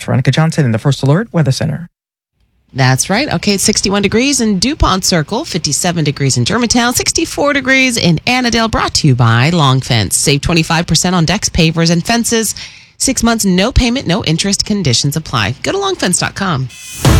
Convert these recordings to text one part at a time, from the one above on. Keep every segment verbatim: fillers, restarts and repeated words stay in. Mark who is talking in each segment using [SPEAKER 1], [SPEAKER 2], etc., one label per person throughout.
[SPEAKER 1] Veronica Johnson in the First Alert Weather Center.
[SPEAKER 2] That's right. Okay, it's sixty-one degrees in DuPont Circle, fifty-seven degrees in Germantown, sixty-four degrees in Annandale, brought to you by Long Fence. Save twenty-five percent on decks, pavers, and fences. Six months, no payment, no interest. Conditions apply. Go to long fence dot com.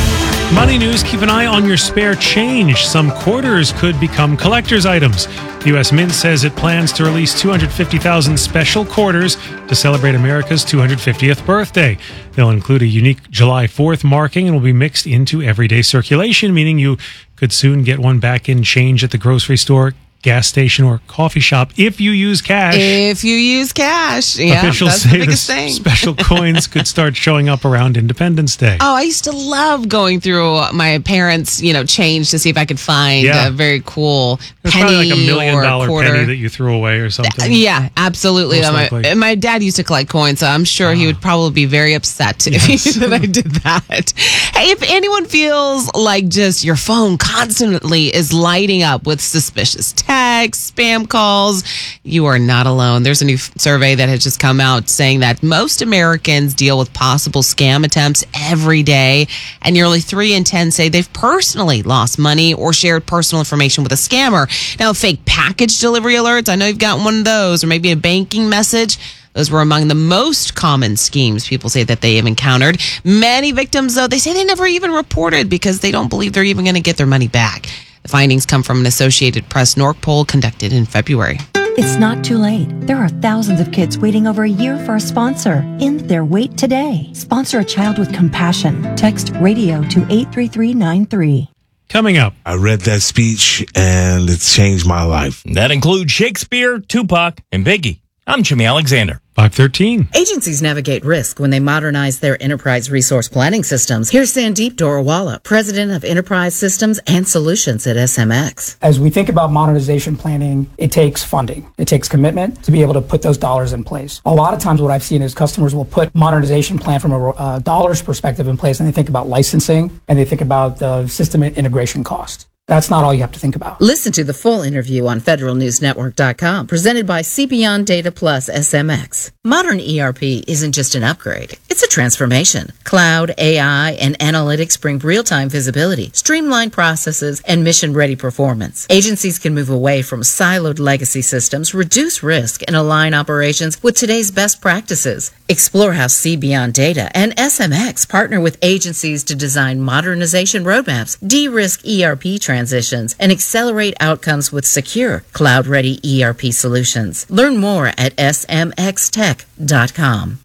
[SPEAKER 3] Money news, keep an eye on your spare change. Some quarters could become collector's items. The U S Mint says it plans to release two hundred fifty thousand special quarters to celebrate America's two hundred fiftieth birthday. They'll include a unique July fourth marking and will be mixed into everyday circulation, meaning you could soon get one back in change at the grocery store, gas station, or coffee shop if you use cash.
[SPEAKER 2] If you use cash. Yeah,
[SPEAKER 3] Officials
[SPEAKER 2] that's
[SPEAKER 3] say
[SPEAKER 2] the biggest
[SPEAKER 3] the
[SPEAKER 2] thing.
[SPEAKER 3] special coins could start showing up around Independence Day.
[SPEAKER 2] Oh, I used to love going through my parents' you know, change to see if I could find
[SPEAKER 3] Yeah.
[SPEAKER 2] a very cool
[SPEAKER 3] There's
[SPEAKER 2] penny
[SPEAKER 3] probably like a million
[SPEAKER 2] or
[SPEAKER 3] dollar
[SPEAKER 2] quarter.
[SPEAKER 3] penny that you threw away or something.
[SPEAKER 2] Yeah, absolutely.
[SPEAKER 3] Most
[SPEAKER 2] My,
[SPEAKER 3] likely.
[SPEAKER 2] my dad used to collect coins, so I'm sure he would probably be very upset if he
[SPEAKER 3] Yes.
[SPEAKER 2] knew that I did that. Hey, if anyone feels like just your phone constantly is lighting up with suspicious texts, spam calls, you are not alone. There's a new f- survey that has just come out saying that most Americans deal with possible scam attempts every day, and nearly three in ten say they've personally lost money or shared personal information with a scammer. Now, fake package delivery alerts, I know you've got one of those, or maybe a banking message. Those were among the most common schemes people say that they have encountered. Many victims, though, they say they never even reported because they don't believe they're even going to get their money back. The findings come from an Associated Press N O R C poll conducted in February.
[SPEAKER 4] It's not too late. There are thousands of kids waiting over a year for a sponsor. End their wait today. Sponsor a child with compassion. Text radio to eight three three nine three.
[SPEAKER 3] Coming up.
[SPEAKER 5] I read that speech and it's changed my life.
[SPEAKER 6] That includes Shakespeare, Tupac, and Biggie. I'm Jimmy Alexander.
[SPEAKER 3] five thirteen.
[SPEAKER 7] Agencies navigate risk when they modernize their enterprise resource planning systems. Here's Sandeep Dorawala, President of Enterprise Systems and Solutions at S M X.
[SPEAKER 8] As we think about modernization planning, it takes funding. It takes commitment to be able to put those dollars in place. A lot of times what I've seen is customers will put modernization plan from a uh, dollars perspective in place, and they think about licensing, and they think about the system integration cost. That's not all you have to think about.
[SPEAKER 7] Listen to the full interview on federal news network dot com, presented by C Beyond Data Plus S M X. Modern E R P isn't just an upgrade, it's a transformation. Cloud, A I, and analytics bring real-time visibility, streamlined processes, and mission-ready performance. Agencies can move away from siloed legacy systems, reduce risk, and align operations with today's best practices. Explore how C Beyond Data and S M X partner with agencies to design modernization roadmaps, de-risk E R P transitions, and accelerate outcomes with secure, cloud-ready E R P solutions. Learn more at S M X tech dot com.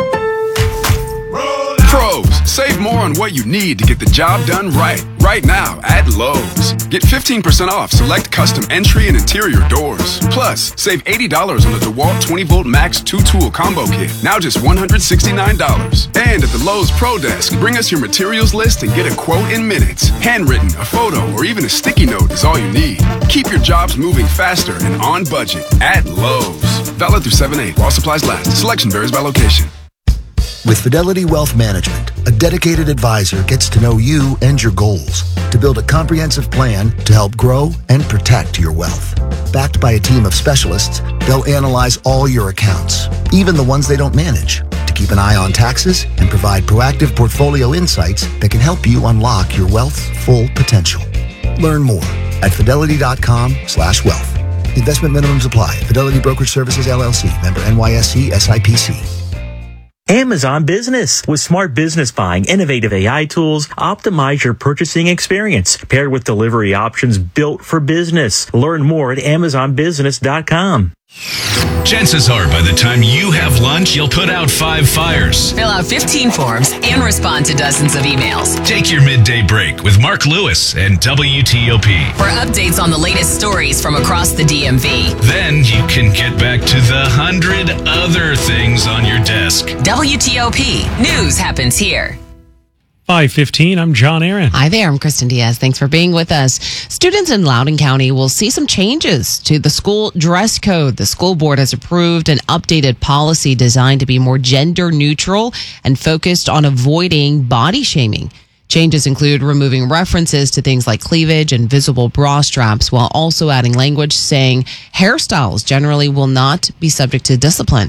[SPEAKER 9] Pros, save more on what you need to get the job done right. Right now at Lowe's. Get fifteen percent off select custom entry and interior doors. Plus, save eighty dollars on the DeWalt twenty volt Max two tool combo kit. Now just one hundred sixty-nine dollars. And at the Lowe's Pro Desk, bring us your materials list and get a quote in minutes. Handwritten, a photo, or even a sticky note is all you need. Keep your jobs moving faster and on budget at Lowe's. Valid through seven eight while supplies last. Selection varies by location.
[SPEAKER 10] With Fidelity Wealth Management, a dedicated advisor gets to know you and your goals to build a comprehensive plan to help grow and protect your wealth. Backed by a team of specialists, they'll analyze all your accounts, even the ones they don't manage, to keep an eye on taxes and provide proactive portfolio insights that can help you unlock your wealth's full potential. Learn more at fidelity.com slash wealth. Investment minimums apply. Fidelity Brokerage Services, L L C. Member N Y S E S I P C.
[SPEAKER 11] Amazon Business. With smart business buying, innovative A I tools, optimize your purchasing experience, paired with delivery options built for business. Learn more at amazon business dot com.
[SPEAKER 12] Chances are by the time you have lunch, you'll put out five fires.
[SPEAKER 13] Fill out fifteen forms and respond to dozens of emails.
[SPEAKER 12] Take your midday break with Mark Lewis and W T O P.
[SPEAKER 13] For updates on the latest stories from across the D M V.
[SPEAKER 12] Then you can get back to the hundred other things on your desk.
[SPEAKER 13] W T O P. News happens here.
[SPEAKER 3] five fifteen, I'm John Aaron.
[SPEAKER 2] Hi there, I'm Kristen Diaz. Thanks for being with us. Students in Loudoun County will see some changes to the school dress code. The school board has approved an updated policy designed to be more gender neutral and focused on avoiding body shaming. Changes include removing references to things like cleavage and visible bra straps, while also adding language saying hairstyles generally will not be subject to discipline.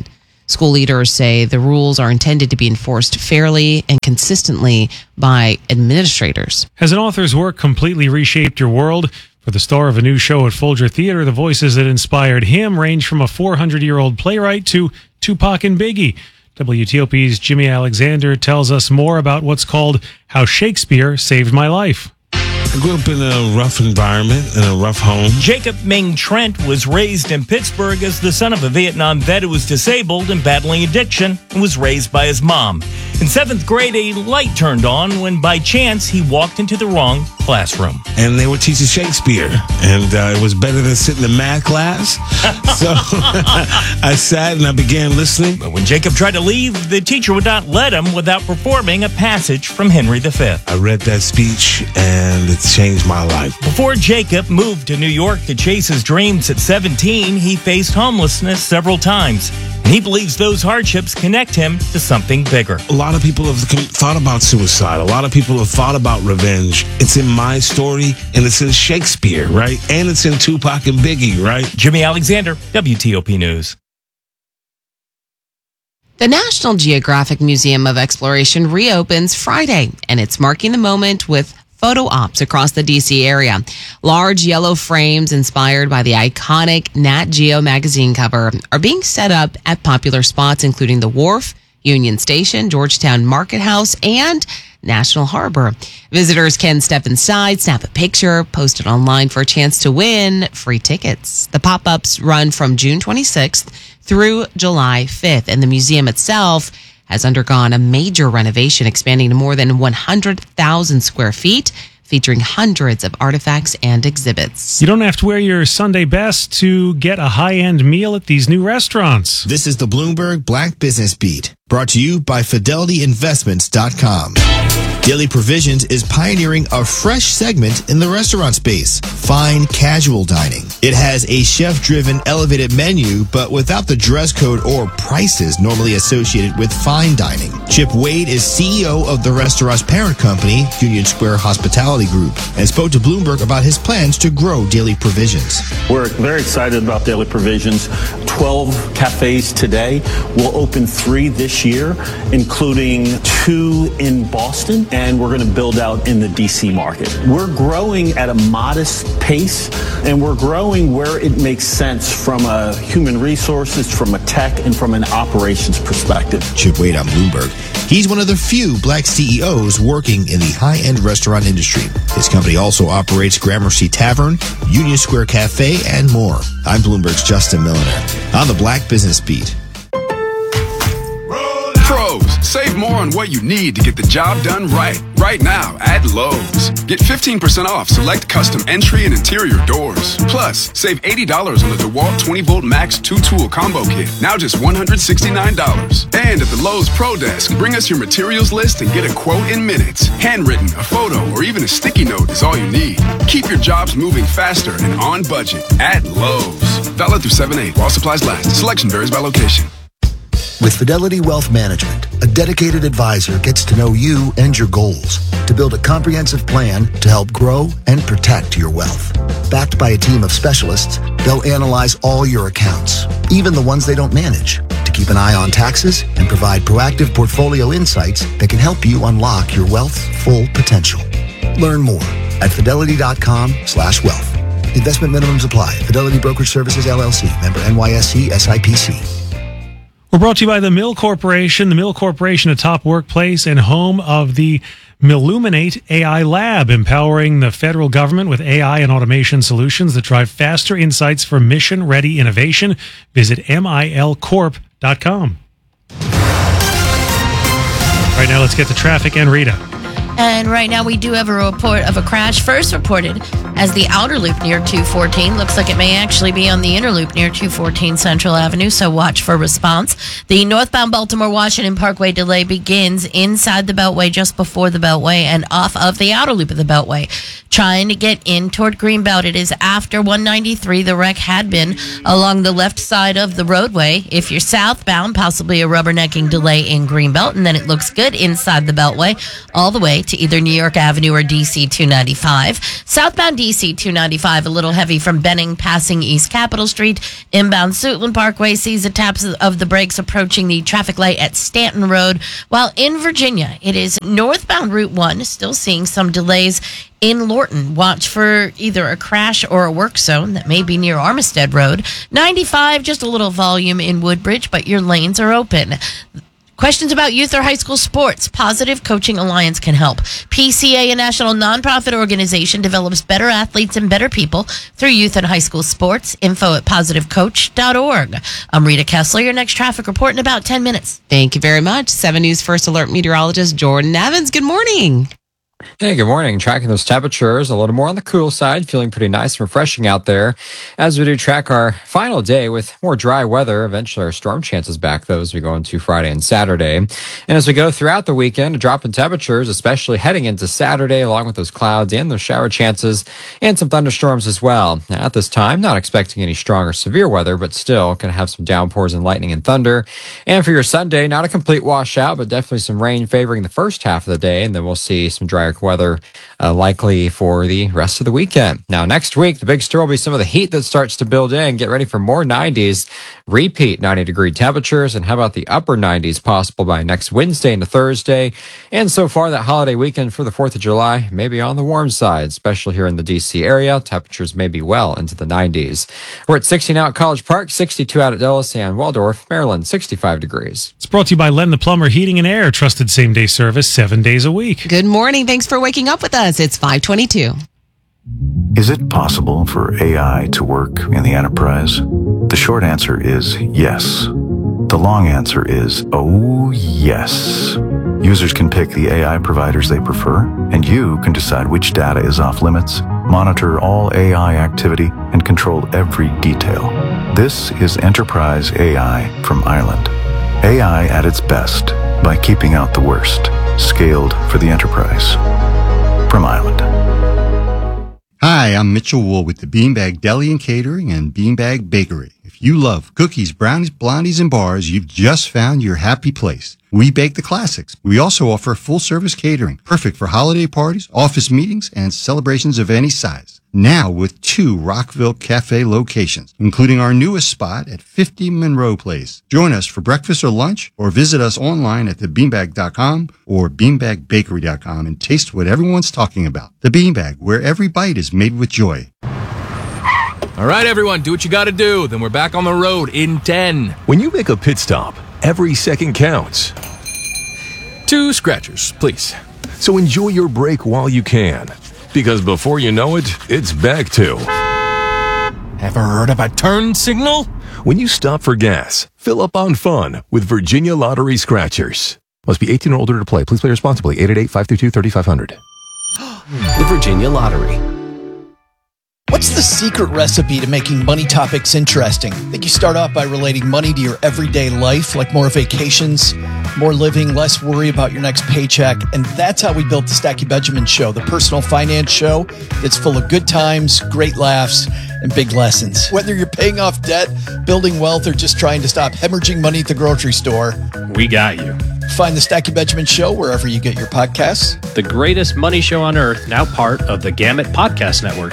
[SPEAKER 2] School leaders say the rules are intended to be enforced fairly and consistently by administrators.
[SPEAKER 3] Has an author's work completely reshaped your world? For the star of a new show at Folger Theater, the voices that inspired him range from a four hundred year old playwright to Tupac and Biggie. W T O P's Jimmy Alexander tells us more about what's called How Shakespeare Saved My Life.
[SPEAKER 5] I grew up in a rough environment, in a rough home.
[SPEAKER 6] Jacob Ming Trent was raised in Pittsburgh as the son of a Vietnam vet who was disabled and battling addiction and was raised by his mom. In seventh grade, a light turned on when by chance he walked into the wrong classroom.
[SPEAKER 5] And they were teaching Shakespeare, and uh, it was better than sitting in math class. So I sat and I began listening.
[SPEAKER 6] But when Jacob tried to leave, the teacher would not let him without performing a passage from Henry the Fifth.
[SPEAKER 5] I read that speech, and it changed my life.
[SPEAKER 6] Before Jacob moved to New York to chase his dreams at seventeen, he faced homelessness several times. He believes those hardships connect him to something bigger.
[SPEAKER 5] A lot of people have thought about suicide. A lot of people have thought about revenge. It's in my story, and it's in Shakespeare, right? And it's in Tupac and Biggie, right?
[SPEAKER 6] Jimmy Alexander, W T O P News.
[SPEAKER 2] The National Geographic Museum of Exploration reopens Friday, and it's marking the moment with photo ops across the D C area. Large yellow frames inspired by the iconic Nat Geo magazine cover are being set up at popular spots, including the Wharf, Union Station, Georgetown Market House, and National Harbor. Visitors can step inside, snap a picture, post it online for a chance to win free tickets. The pop-ups run from June twenty-sixth through July fifth, and the museum itself has undergone a major renovation, expanding to more than one hundred thousand square feet, featuring hundreds of artifacts and exhibits.
[SPEAKER 3] You don't have to wear your Sunday best to get a high-end meal at these new restaurants.
[SPEAKER 14] This is the Bloomberg Black Business Beat, brought to you by Fidelity Investments dot com. Daily Provisions is pioneering a fresh segment in the restaurant space, fine casual dining. It has a chef-driven elevated menu, but without the dress code or prices normally associated with fine dining. Chip Wade is C E O of the restaurant's parent company, Union Square Hospitality Group, and spoke to Bloomberg about his plans to grow Daily Provisions.
[SPEAKER 15] We're very excited about Daily Provisions. twelve cafes today. We'll open three this year, including two in Boston, and we're going to build out in the D C market. We're growing at a modest pace, and we're growing where it makes sense from a human resources, from a tech, and from an operations perspective.
[SPEAKER 14] Chip Wade on Bloomberg. He's one of the few black C E Os working in the high-end restaurant industry. His company also operates Gramercy Tavern, Union Square Cafe, and more. I'm Bloomberg's Justin Milliner on the Black Business Beat.
[SPEAKER 9] Pros, save more on what you need to get the job done right. Right now at Lowe's. Get fifteen percent off select custom entry and interior doors. Plus, save eighty dollars on the DeWalt twenty volt Max two tool combo kit. Now just one hundred sixty-nine dollars. And at the Lowe's Pro Desk, bring us your materials list and get a quote in minutes. Handwritten, a photo, or even a sticky note is all you need. Keep your jobs moving faster and on budget at Lowe's. Valid through seven eight while supplies last. Selection varies by location.
[SPEAKER 10] With Fidelity Wealth Management, a dedicated advisor gets to know you and your goals to build a comprehensive plan to help grow and protect your wealth. Backed by a team of specialists, they'll analyze all your accounts, even the ones they don't manage, to keep an eye on taxes and provide proactive portfolio insights that can help you unlock your wealth's full potential. Learn more at fidelity.com slash wealth. Investment minimums apply. Fidelity Brokerage Services, L L C. Member N Y S E S I P C.
[SPEAKER 3] We're brought to you by the Mill Corporation. The Mill Corporation, a top workplace and home of the Milluminate A I Lab, empowering the federal government with A I and automation solutions that drive faster insights for mission-ready innovation. Visit M I L corp dot com. Right now, let's get to traffic and Rita.
[SPEAKER 16] And right now we do have a report of a crash first reported as the outer loop near two fourteen. Looks like it may actually be on the inner loop near two fourteen Central Avenue, so watch for response. The northbound Baltimore-Washington Parkway delay begins inside the Beltway just before the Beltway and off of the outer loop of the Beltway. Trying to get in toward Greenbelt, it is after one ninety-three. The wreck had been along the left side of the roadway. If you're southbound, possibly a rubbernecking delay in Greenbelt, and then it looks good inside the Beltway all the way to either New York Avenue or D C two ninety-five. Southbound D D C two ninety-five, a little heavy from Benning passing East Capitol Street. Inbound Suitland Parkway sees the taps of the brakes approaching the traffic light at Stanton Road. While in Virginia, it is northbound Route one, still seeing some delays in Lorton. Watch for either a crash or a work zone that may be near Armistead Road. ninety-five, just a little volume in Woodbridge, but your lanes are open. Questions about youth or high school sports? Positive Coaching Alliance can help. P C A, a national nonprofit organization, develops better athletes and better people through youth and high school sports. Info at positive coach dot org. I'm Rita Kessler. Your next traffic report in about ten minutes.
[SPEAKER 2] Thank you very much. seven News First Alert meteorologist Jordan Evans. Good morning.
[SPEAKER 17] Hey, good morning. Tracking those temperatures a little more on the cool side, feeling pretty nice and refreshing out there as we do track our final day with more dry weather. Eventually our storm chances back though as we go into Friday and Saturday. And as we go throughout the weekend, a drop in temperatures, especially heading into Saturday, along with those clouds and those shower chances and some thunderstorms as well. Now, at this time, not expecting any strong or severe weather, but still going to have some downpours and lightning and thunder. And for your Sunday, not a complete washout, but definitely some rain favoring the first half of the day. And then we'll see some drier weather uh, likely for the rest of the weekend. Now, next week, the big story will be some of the heat that starts to build in. Get ready for more nineties, repeat ninety degree temperatures, and how about the upper nineties possible by next Wednesday into Thursday. And so far, that holiday weekend for the fourth of July may be on the warm side, especially here in the D C area. Temperatures may be well into the nineties. We're at sixty now at College Park, sixty-two out at Dulles and Waldorf, Maryland, sixty-five degrees.
[SPEAKER 3] It's brought to you by Len the Plumber Heating and Air, trusted same-day service seven days a week.
[SPEAKER 2] Good morning. Thanks for waking up with us. It's five twenty-two.
[SPEAKER 18] Is it possible for A I to work in the enterprise? The short answer is yes. The long answer is, oh yes. Users can pick the A I providers they prefer, and you can decide which data is off limits, monitor all A I activity, and control every detail. This is Enterprise A I from Ireland. A I at its best by keeping out the worst. Scaled for the enterprise. From Ireland.
[SPEAKER 19] Hi, I'm Mitchell Wool with the Beanbag Deli and Catering and Beanbag Bakery. If you love cookies, brownies, blondies, and bars, you've just found your happy place. We bake the classics. We also offer full-service catering, perfect for holiday parties, office meetings, and celebrations of any size. Now with two Rockville Cafe locations, including our newest spot at fifty Monroe Place. Join us for breakfast or lunch, or visit us online at the beanbag dot com or beanbag bakery dot com and taste what everyone's talking about. The Beanbag, where every bite is made with joy.
[SPEAKER 20] All right, everyone, do what you got to do. Then we're back on the road in ten. When you make a pit stop, every second counts. Two scratchers, please. So enjoy your break while you can. Because before you know it, it's back to... Ever heard of a turn signal? When you stop for gas, fill up on fun with Virginia Lottery Scratchers. Must be eighteen or older to play. Please play responsibly. eight eight eight, five three two, three five zero zero. The Virginia Lottery.
[SPEAKER 21] What's the secret recipe to making money topics interesting? I think you start off by relating money to your everyday life, like more vacations, more living, less worry about your next paycheck. And that's how we built the Stacky Benjamin Show, the personal finance show that's full of good times, great laughs, and big lessons. Whether you're paying off debt, building wealth, or just trying to stop hemorrhaging money at the grocery store,
[SPEAKER 22] we got you.
[SPEAKER 21] Find the Stacky Benjamin Show wherever you get your podcasts.
[SPEAKER 22] The greatest money show on earth, now part of the Gamut Podcast Network.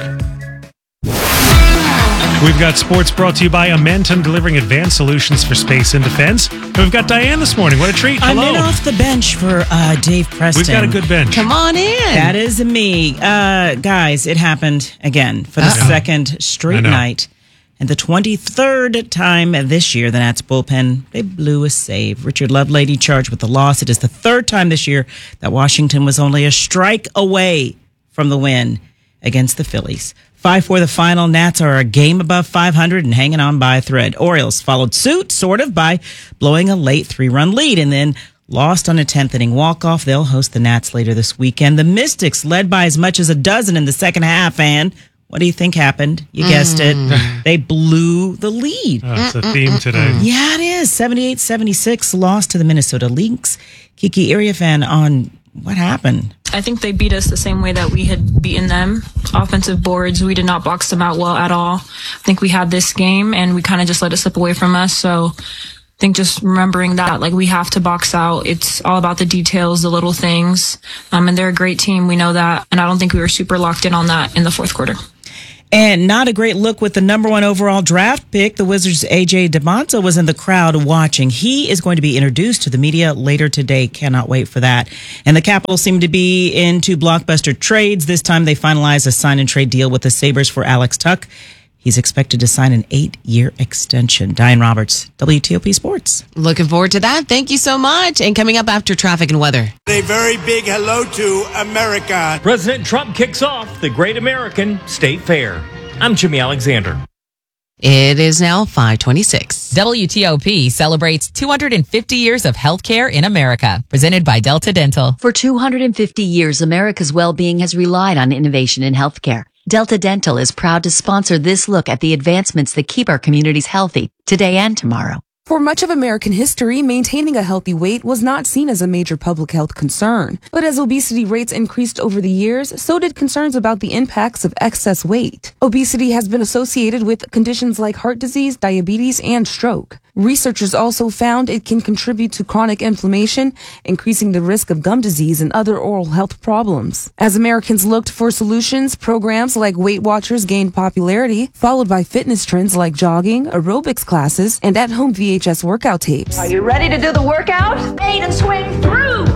[SPEAKER 3] We've got sports brought to you by Amentum, delivering advanced solutions for space and defense. And we've got Diane this morning. What a treat.
[SPEAKER 23] I'm
[SPEAKER 3] Hello.
[SPEAKER 23] in off the bench for uh, Dave Preston.
[SPEAKER 3] We've got a good bench.
[SPEAKER 2] Come on in.
[SPEAKER 23] That is me. Uh, guys, it happened again for the Uh-oh. second straight night. And the twenty-third time this year, the Nats bullpen, they blew a save. Richard Lovelady charged with the loss. It is the third time this year that Washington was only a strike away from the win against the Phillies. five four the final. Nats are a game above five hundred and hanging on by a thread. Orioles followed suit, sort of, by blowing a late three-run lead and then lost on a tenth-inning walk-off. They'll host the Nats later this weekend. The Mystics led by as much as a dozen in the second half, and what do you think happened? You mm. guessed it. They blew the lead.
[SPEAKER 3] Oh, it's a theme today.
[SPEAKER 23] Yeah, it is. seventy-eight seventy-six loss to the Minnesota Lynx. Kiki Iriafan on what happened.
[SPEAKER 24] I think they beat us the same way that we had beaten them. Offensive boards, we did not box them out well at all. I think we had this game, and we kind of just let it slip away from us. So I think just remembering that, like, we have to box out. It's all about the details, the little things. Um, and they're a great team. We know that. And I don't think we were super locked in on that in the fourth quarter.
[SPEAKER 23] And not a great look with the number one overall draft pick. The Wizards' A J DeMonta was in the crowd watching. He is going to be introduced to the media later today. Cannot wait for that. And the Capitals seem to be into blockbuster trades. This time they finalized a sign and trade deal with the Sabres for Alex Tuch. He's expected to sign an eight-year extension. Diane Roberts, W T O P Sports.
[SPEAKER 2] Looking forward to that. Thank you so much. And coming up after traffic and weather.
[SPEAKER 1] A very big hello to America.
[SPEAKER 6] President Trump kicks off the Great American State Fair. I'm Jimmy Alexander.
[SPEAKER 2] It is now five twenty-six.
[SPEAKER 4] W T O P celebrates two hundred fifty years of healthcare in America, presented by Delta Dental.
[SPEAKER 7] For two hundred fifty years, America's well-being has relied on innovation in healthcare. Delta Dental is proud to sponsor this look at the advancements that keep our communities healthy today and tomorrow.
[SPEAKER 8] For much of American history, maintaining a healthy weight was not seen as a major public health concern. But as obesity rates increased over the years, so did concerns about the impacts of excess weight. Obesity has been associated with conditions like heart disease, diabetes, and stroke. Researchers also found it can contribute to chronic inflammation, increasing the risk of gum disease and other oral health problems. As Americans looked for solutions, programs like Weight Watchers gained popularity, followed by fitness trends like jogging, aerobics classes, and at-home V H S workout tapes.
[SPEAKER 25] Are you ready to do the workout? Eight and swing through.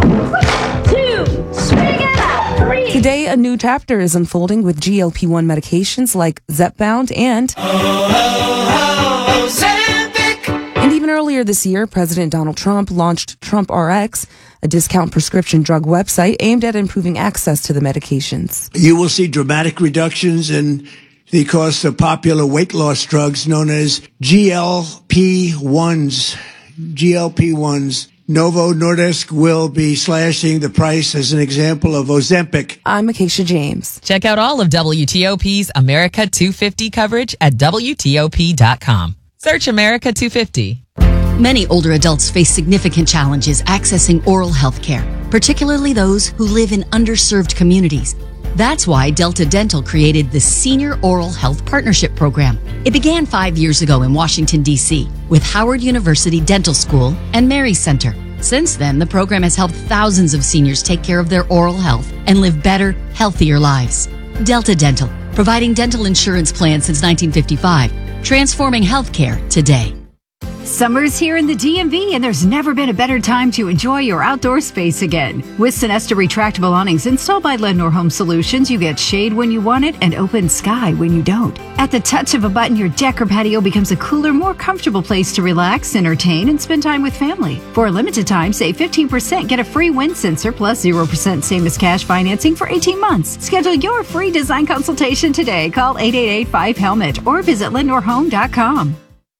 [SPEAKER 25] Two, swing it out. Three.
[SPEAKER 8] Today, a new chapter is unfolding with G L P one medications like Zepbound and... Oh, oh, oh, Ozempic. And even earlier this year, President Donald Trump launched Trump R X, a discount prescription drug website aimed at improving access to the medications.
[SPEAKER 26] You will see dramatic reductions in the cost of popular weight loss drugs known as G L P ones. G L P ones. Novo Nordisk will be slashing the price as an example of Ozempic.
[SPEAKER 8] I'm Acacia James.
[SPEAKER 4] Check out all of W T O P's America two fifty coverage at W T O P dot com. Search America two fifty.
[SPEAKER 7] Many older adults face significant challenges accessing oral health care, particularly those who live in underserved communities. That's why Delta Dental created the Senior Oral Health Partnership Program. It began five years ago in Washington, D C with Howard University Dental School and Mary Center. Since then, the program has helped thousands of seniors take care of their oral health and live better, healthier lives. Delta Dental, providing dental insurance plans since nineteen fifty-five, transforming healthcare today.
[SPEAKER 27] Summer's here in the D M V, and there's never been a better time to enjoy your outdoor space again. With Sinesta retractable awnings installed by Lenore Home Solutions, you get shade when you want it and open sky when you don't. At the touch of a button, your deck or patio becomes a cooler, more comfortable place to relax, entertain, and spend time with family. For a limited time, save fifteen percent, get a free wind sensor plus zero percent same as cash financing for eighteen months. Schedule your free design consultation today. Call eight eight eight, five, helmet or visit lenore home dot com.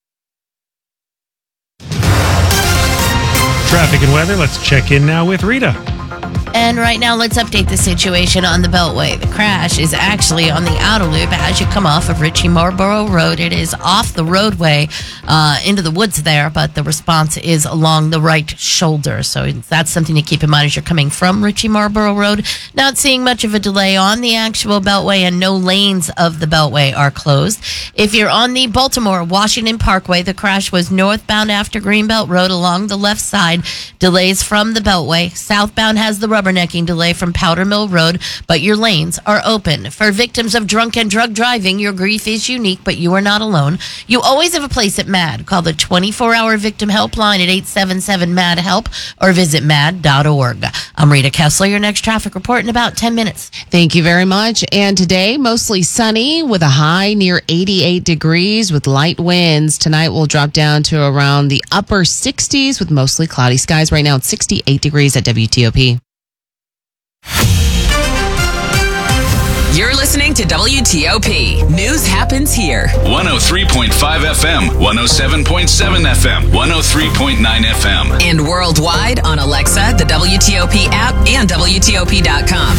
[SPEAKER 3] Traffic and weather. Let's check in now with Rita.
[SPEAKER 16] And right now, let's update the situation on the Beltway. The crash is actually on the outer loop as you come off of Ritchie Marlboro Road. It is off the roadway uh, into the woods there, but the response is along the right shoulder. So that's something to keep in mind as you're coming from Ritchie Marlboro Road. Not seeing much of a delay on the actual Beltway, and no lanes of the Beltway are closed. If you're on the Baltimore Washington Parkway, the crash was northbound after Greenbelt Road along the left side. Delays from the Beltway. Southbound has the rubbernecking delay from Powder Mill Road, but your lanes are open. For victims of drunk and drug driving, your grief is unique, but you are not alone. You always have a place at MAD. Call the twenty-four hour victim helpline at eight seven seven, MAD HELP or visit mad dot org. I'm Rita Kessler, your next traffic report in about ten minutes.
[SPEAKER 2] Thank you very much. And today, mostly sunny with a high near eighty-eight degrees with light winds. Tonight will drop down to around the upper sixties with mostly cloudy skies. Right now it's sixty-eight degrees at W T O P.
[SPEAKER 13] You're listening to W T O P. News happens here.
[SPEAKER 12] one oh three point five F M, one oh seven point seven F M, one oh three point nine F M.
[SPEAKER 13] And worldwide on Alexa, the W T O P app, and W T O P dot com.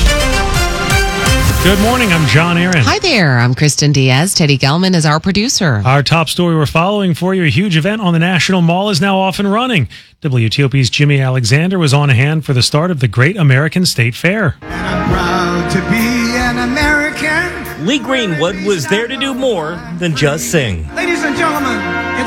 [SPEAKER 3] Good morning. I'm John Aaron.
[SPEAKER 2] Hi there. I'm Kristen Diaz. Teddy Gelman is our producer.
[SPEAKER 3] Our top story we're following for you, a huge event on the National Mall is now off and running. W T O P's Jimmy Alexander was on hand for the start of the Great American State Fair.
[SPEAKER 1] And I'm proud to be an American.
[SPEAKER 6] Lee Greenwood was there to do more than just sing.
[SPEAKER 1] Ladies and gentlemen, it's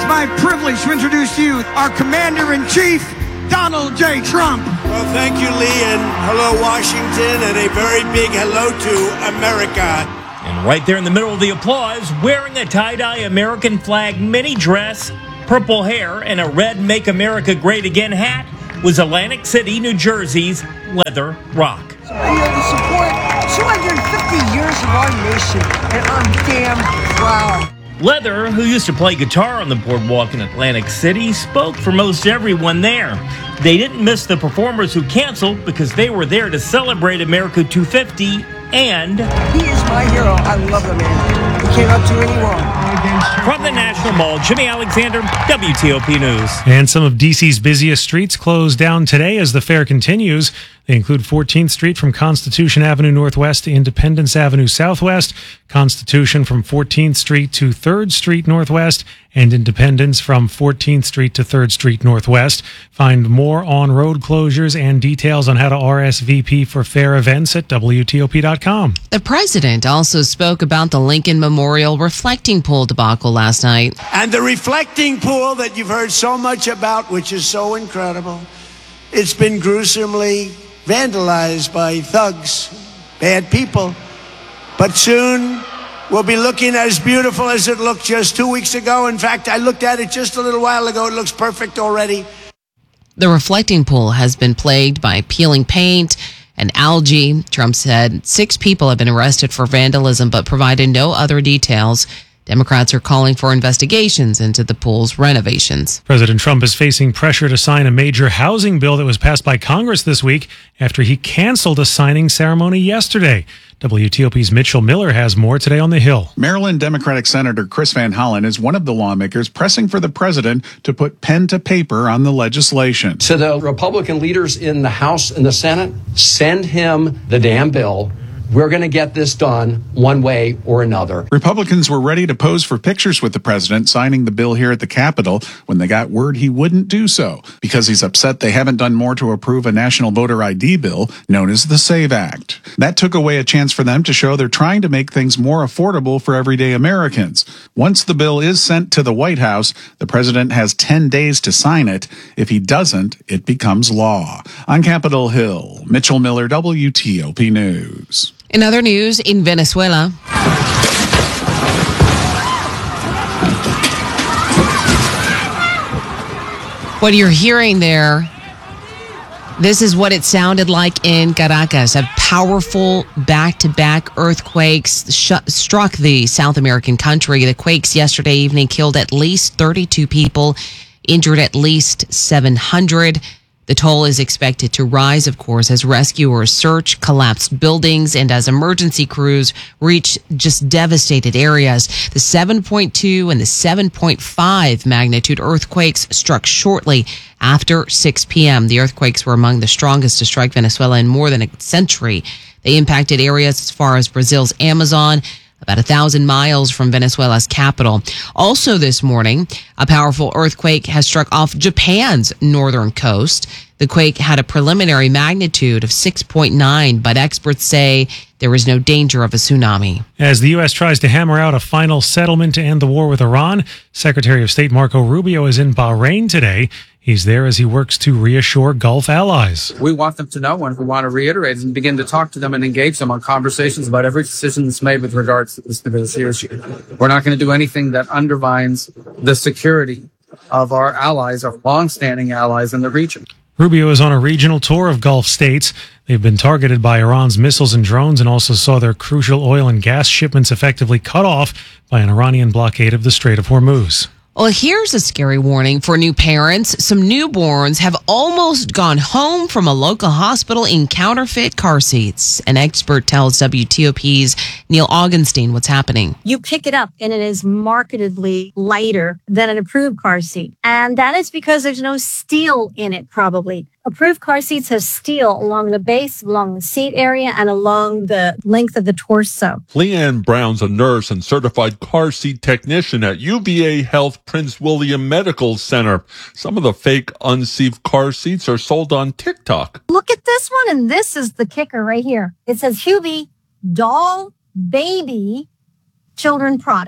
[SPEAKER 5] it's my privilege to introduce to you our Commander-in-Chief, Donald J. Trump.
[SPEAKER 1] Well, thank you, Lee, and hello, Washington, and a very big hello to America.
[SPEAKER 6] And right there in the middle of the applause, wearing a tie-dye American flag mini dress, purple hair, and a red Make America Great Again hat was Atlantic City, New Jersey's Leather Rock.
[SPEAKER 9] So I'm here to support two hundred fifty years of our nation, and I'm damn proud.
[SPEAKER 6] Leather, who used to play guitar on the boardwalk in Atlantic City, spoke for most everyone there. They didn't miss the performers who canceled because they were there to celebrate America two fifty, and
[SPEAKER 9] he is my hero. I love the man. He can't up to any wrong.
[SPEAKER 6] From the National Mall, Jimmy Alexander, W T O P News.
[SPEAKER 3] And some of D C's busiest streets closed down today as the fair continues. They include fourteenth Street from Constitution Avenue Northwest to Independence Avenue Southwest, Constitution from fourteenth Street to third Street Northwest, and Independence from fourteenth Street to third Street Northwest. Find more on road closures and details on how to R S V P for fair events at W T O P dot com.
[SPEAKER 2] The president also spoke about the Lincoln Memorial reflecting pool debacle last night.
[SPEAKER 26] And the reflecting pool that you've heard so much about, which is so incredible, it's been gruesomely vandalized by thugs, bad people. But soon we'll be looking as beautiful as it looked just two weeks ago. In fact, I looked at it just a little while ago. It looks perfect already.
[SPEAKER 2] The reflecting pool has been plagued by peeling paint and algae. Trump said six people have been arrested for vandalism, but provided no other details. Democrats are calling for investigations into the pool's renovations.
[SPEAKER 3] President Trump is facing pressure to sign a major housing bill that was passed by Congress this week after he canceled a signing ceremony yesterday. W T O P's Mitchell Miller has more today on the Hill.
[SPEAKER 10] Maryland Democratic Senator Chris Van Hollen is one of the lawmakers pressing for the president to put pen to paper on the legislation.
[SPEAKER 11] To the Republican leaders in the House and the Senate, send him the damn bill. We're going to get this done one way or another.
[SPEAKER 10] Republicans were ready to pose for pictures with the president signing the bill here at the Capitol when they got word he wouldn't do so because he's upset they haven't done more to approve a national voter I D bill known as the SAVE Act. That took away a chance for them to show they're trying to make things more affordable for everyday Americans. Once the bill is sent to the White House, the president has ten days to sign it. If he doesn't, it becomes law. On Capitol Hill, Mitchell Miller, W T O P News.
[SPEAKER 2] In other news, in Venezuela, what you're hearing there, this is what it sounded like in Caracas. A powerful back-to-back earthquakes sh- struck the South American country. The quakes yesterday evening killed at least thirty-two people, injured at least seven hundred. The toll is expected to rise, of course, as rescuers search collapsed buildings and as emergency crews reach just devastated areas. The seven point two and the seven point five magnitude earthquakes struck shortly after six p.m. The earthquakes were among the strongest to strike Venezuela in more than a century. They impacted areas as far as Brazil's Amazon, about a thousand miles from Venezuela's capital. Also this morning, a powerful earthquake has struck off Japan's northern coast. The quake had a preliminary magnitude of six point nine, but experts say there is no danger of a tsunami.
[SPEAKER 3] As the U S tries to hammer out a final settlement to end the war with Iran, Secretary of State Marco Rubio is in Bahrain today. He's there as he works to reassure Gulf allies.
[SPEAKER 14] We want them to know, and we want to reiterate and begin to talk to them and engage them on conversations about every decision that's made with regards to this, to this issue. We're not going to do anything that undermines the security of our allies, our longstanding allies in the region.
[SPEAKER 3] Rubio is on a regional tour of Gulf states. They've been targeted by Iran's missiles and drones and also saw their crucial oil and gas shipments effectively cut off by an Iranian blockade of the Strait of Hormuz.
[SPEAKER 2] Well, here's a scary warning for new parents. Some newborns have almost gone home from a local hospital in counterfeit car seats. An expert tells W T O P's Neil Augenstein what's happening.
[SPEAKER 15] You pick it up and it is markedly lighter than an approved car seat. And that is because there's no steel in it, probably. Approved car seats have steel along the base, along the seat area, and along the length of the torso.
[SPEAKER 17] Leanne Brown's a nurse and certified car seat technician at U V A Health Prince William Medical Center. Some of the fake unsieved car seats are sold on TikTok.
[SPEAKER 15] Look at this one, and this is the kicker right here. It says Hubie Doll Baby Children Product.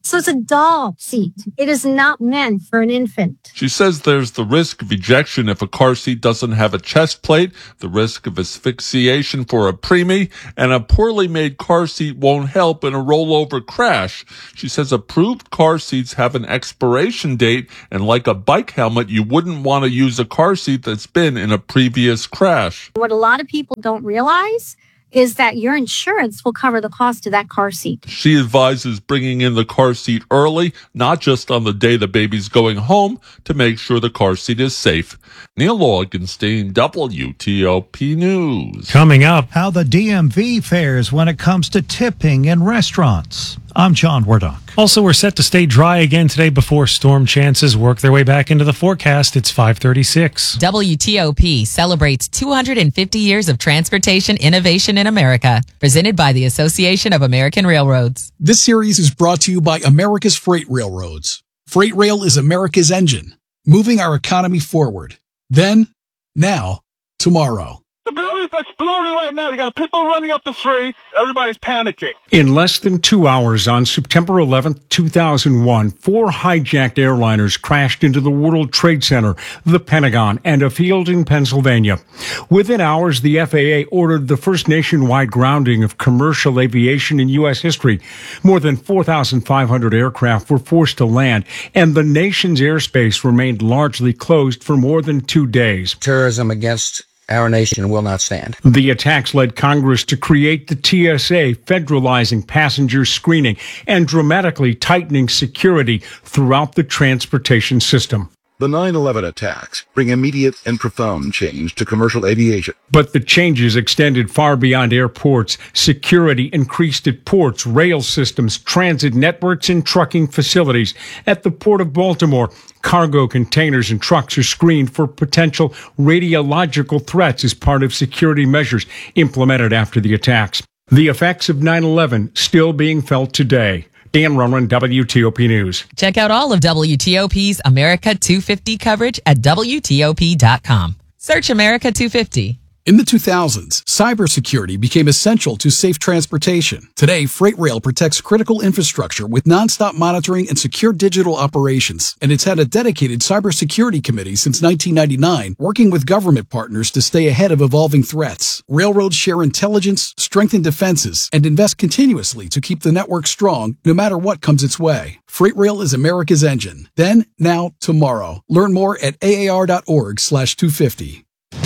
[SPEAKER 15] So it's a doll seat. It is not meant for an infant.
[SPEAKER 17] She says there's the risk of ejection if a car seat doesn't have a chest plate, the risk of asphyxiation for a preemie, and a poorly made car seat won't help in a rollover crash. She says approved car seats have an expiration date, and like a bike helmet, you wouldn't want to use a car seat that's been in a previous crash.
[SPEAKER 15] What a lot of people don't realize is that your insurance will cover the cost of that car seat.
[SPEAKER 17] She advises bringing in the car seat early, not just on the day the baby's going home, to make sure the car seat is safe. Neil Augenstein, W T O P News.
[SPEAKER 3] Coming up,
[SPEAKER 18] how the D M V fares when it comes to tipping in restaurants. I'm John Wardock.
[SPEAKER 3] Also, we're set to stay dry again today before storm chances work their way back into the forecast. It's five thirty-six.
[SPEAKER 4] W T O P celebrates two hundred fifty years of transportation innovation in America. Presented by the Association of American Railroads.
[SPEAKER 19] This series is brought to you by America's Freight Railroads. Freight Rail is America's engine, moving our economy forward. Then, now, tomorrow.
[SPEAKER 20] The building's exploding right now. You got people running up the street. Everybody's panicking.
[SPEAKER 21] In less than two hours on September eleventh, two thousand one, four hijacked airliners crashed into the World Trade Center, the Pentagon, and a field in Pennsylvania. Within hours, the F A A ordered the first nationwide grounding of commercial aviation in U S history. More than four thousand five hundred aircraft were forced to land, and the nation's airspace remained largely closed for more than two days.
[SPEAKER 22] Terrorism against our nation will not stand.
[SPEAKER 21] The attacks led Congress to create the T S A, federalizing passenger screening and dramatically tightening security throughout the transportation system.
[SPEAKER 23] The nine eleven attacks bring immediate and profound change to commercial aviation.
[SPEAKER 21] But the changes extended far beyond airports. Security increased at ports, rail systems, transit networks, and trucking facilities. At the Port of Baltimore, cargo containers and trucks are screened for potential radiological threats as part of security measures implemented after the attacks. The effects of nine eleven still being felt today. Dan Roman, W T O P News.
[SPEAKER 4] Check out all of W T O P's America two fifty coverage at W T O P dot com. Search America two fifty.
[SPEAKER 19] In the two thousands, cybersecurity became essential to safe transportation. Today, Freight Rail protects critical infrastructure with nonstop monitoring and secure digital operations. And it's had a dedicated cybersecurity committee since nineteen ninety-nine, working with government partners to stay ahead of evolving threats. Railroads share intelligence, strengthen defenses, and invest continuously to keep the network strong no matter what comes its way. Freight Rail is America's engine. Then, now, tomorrow. Learn more at A A R dot org slash two fifty.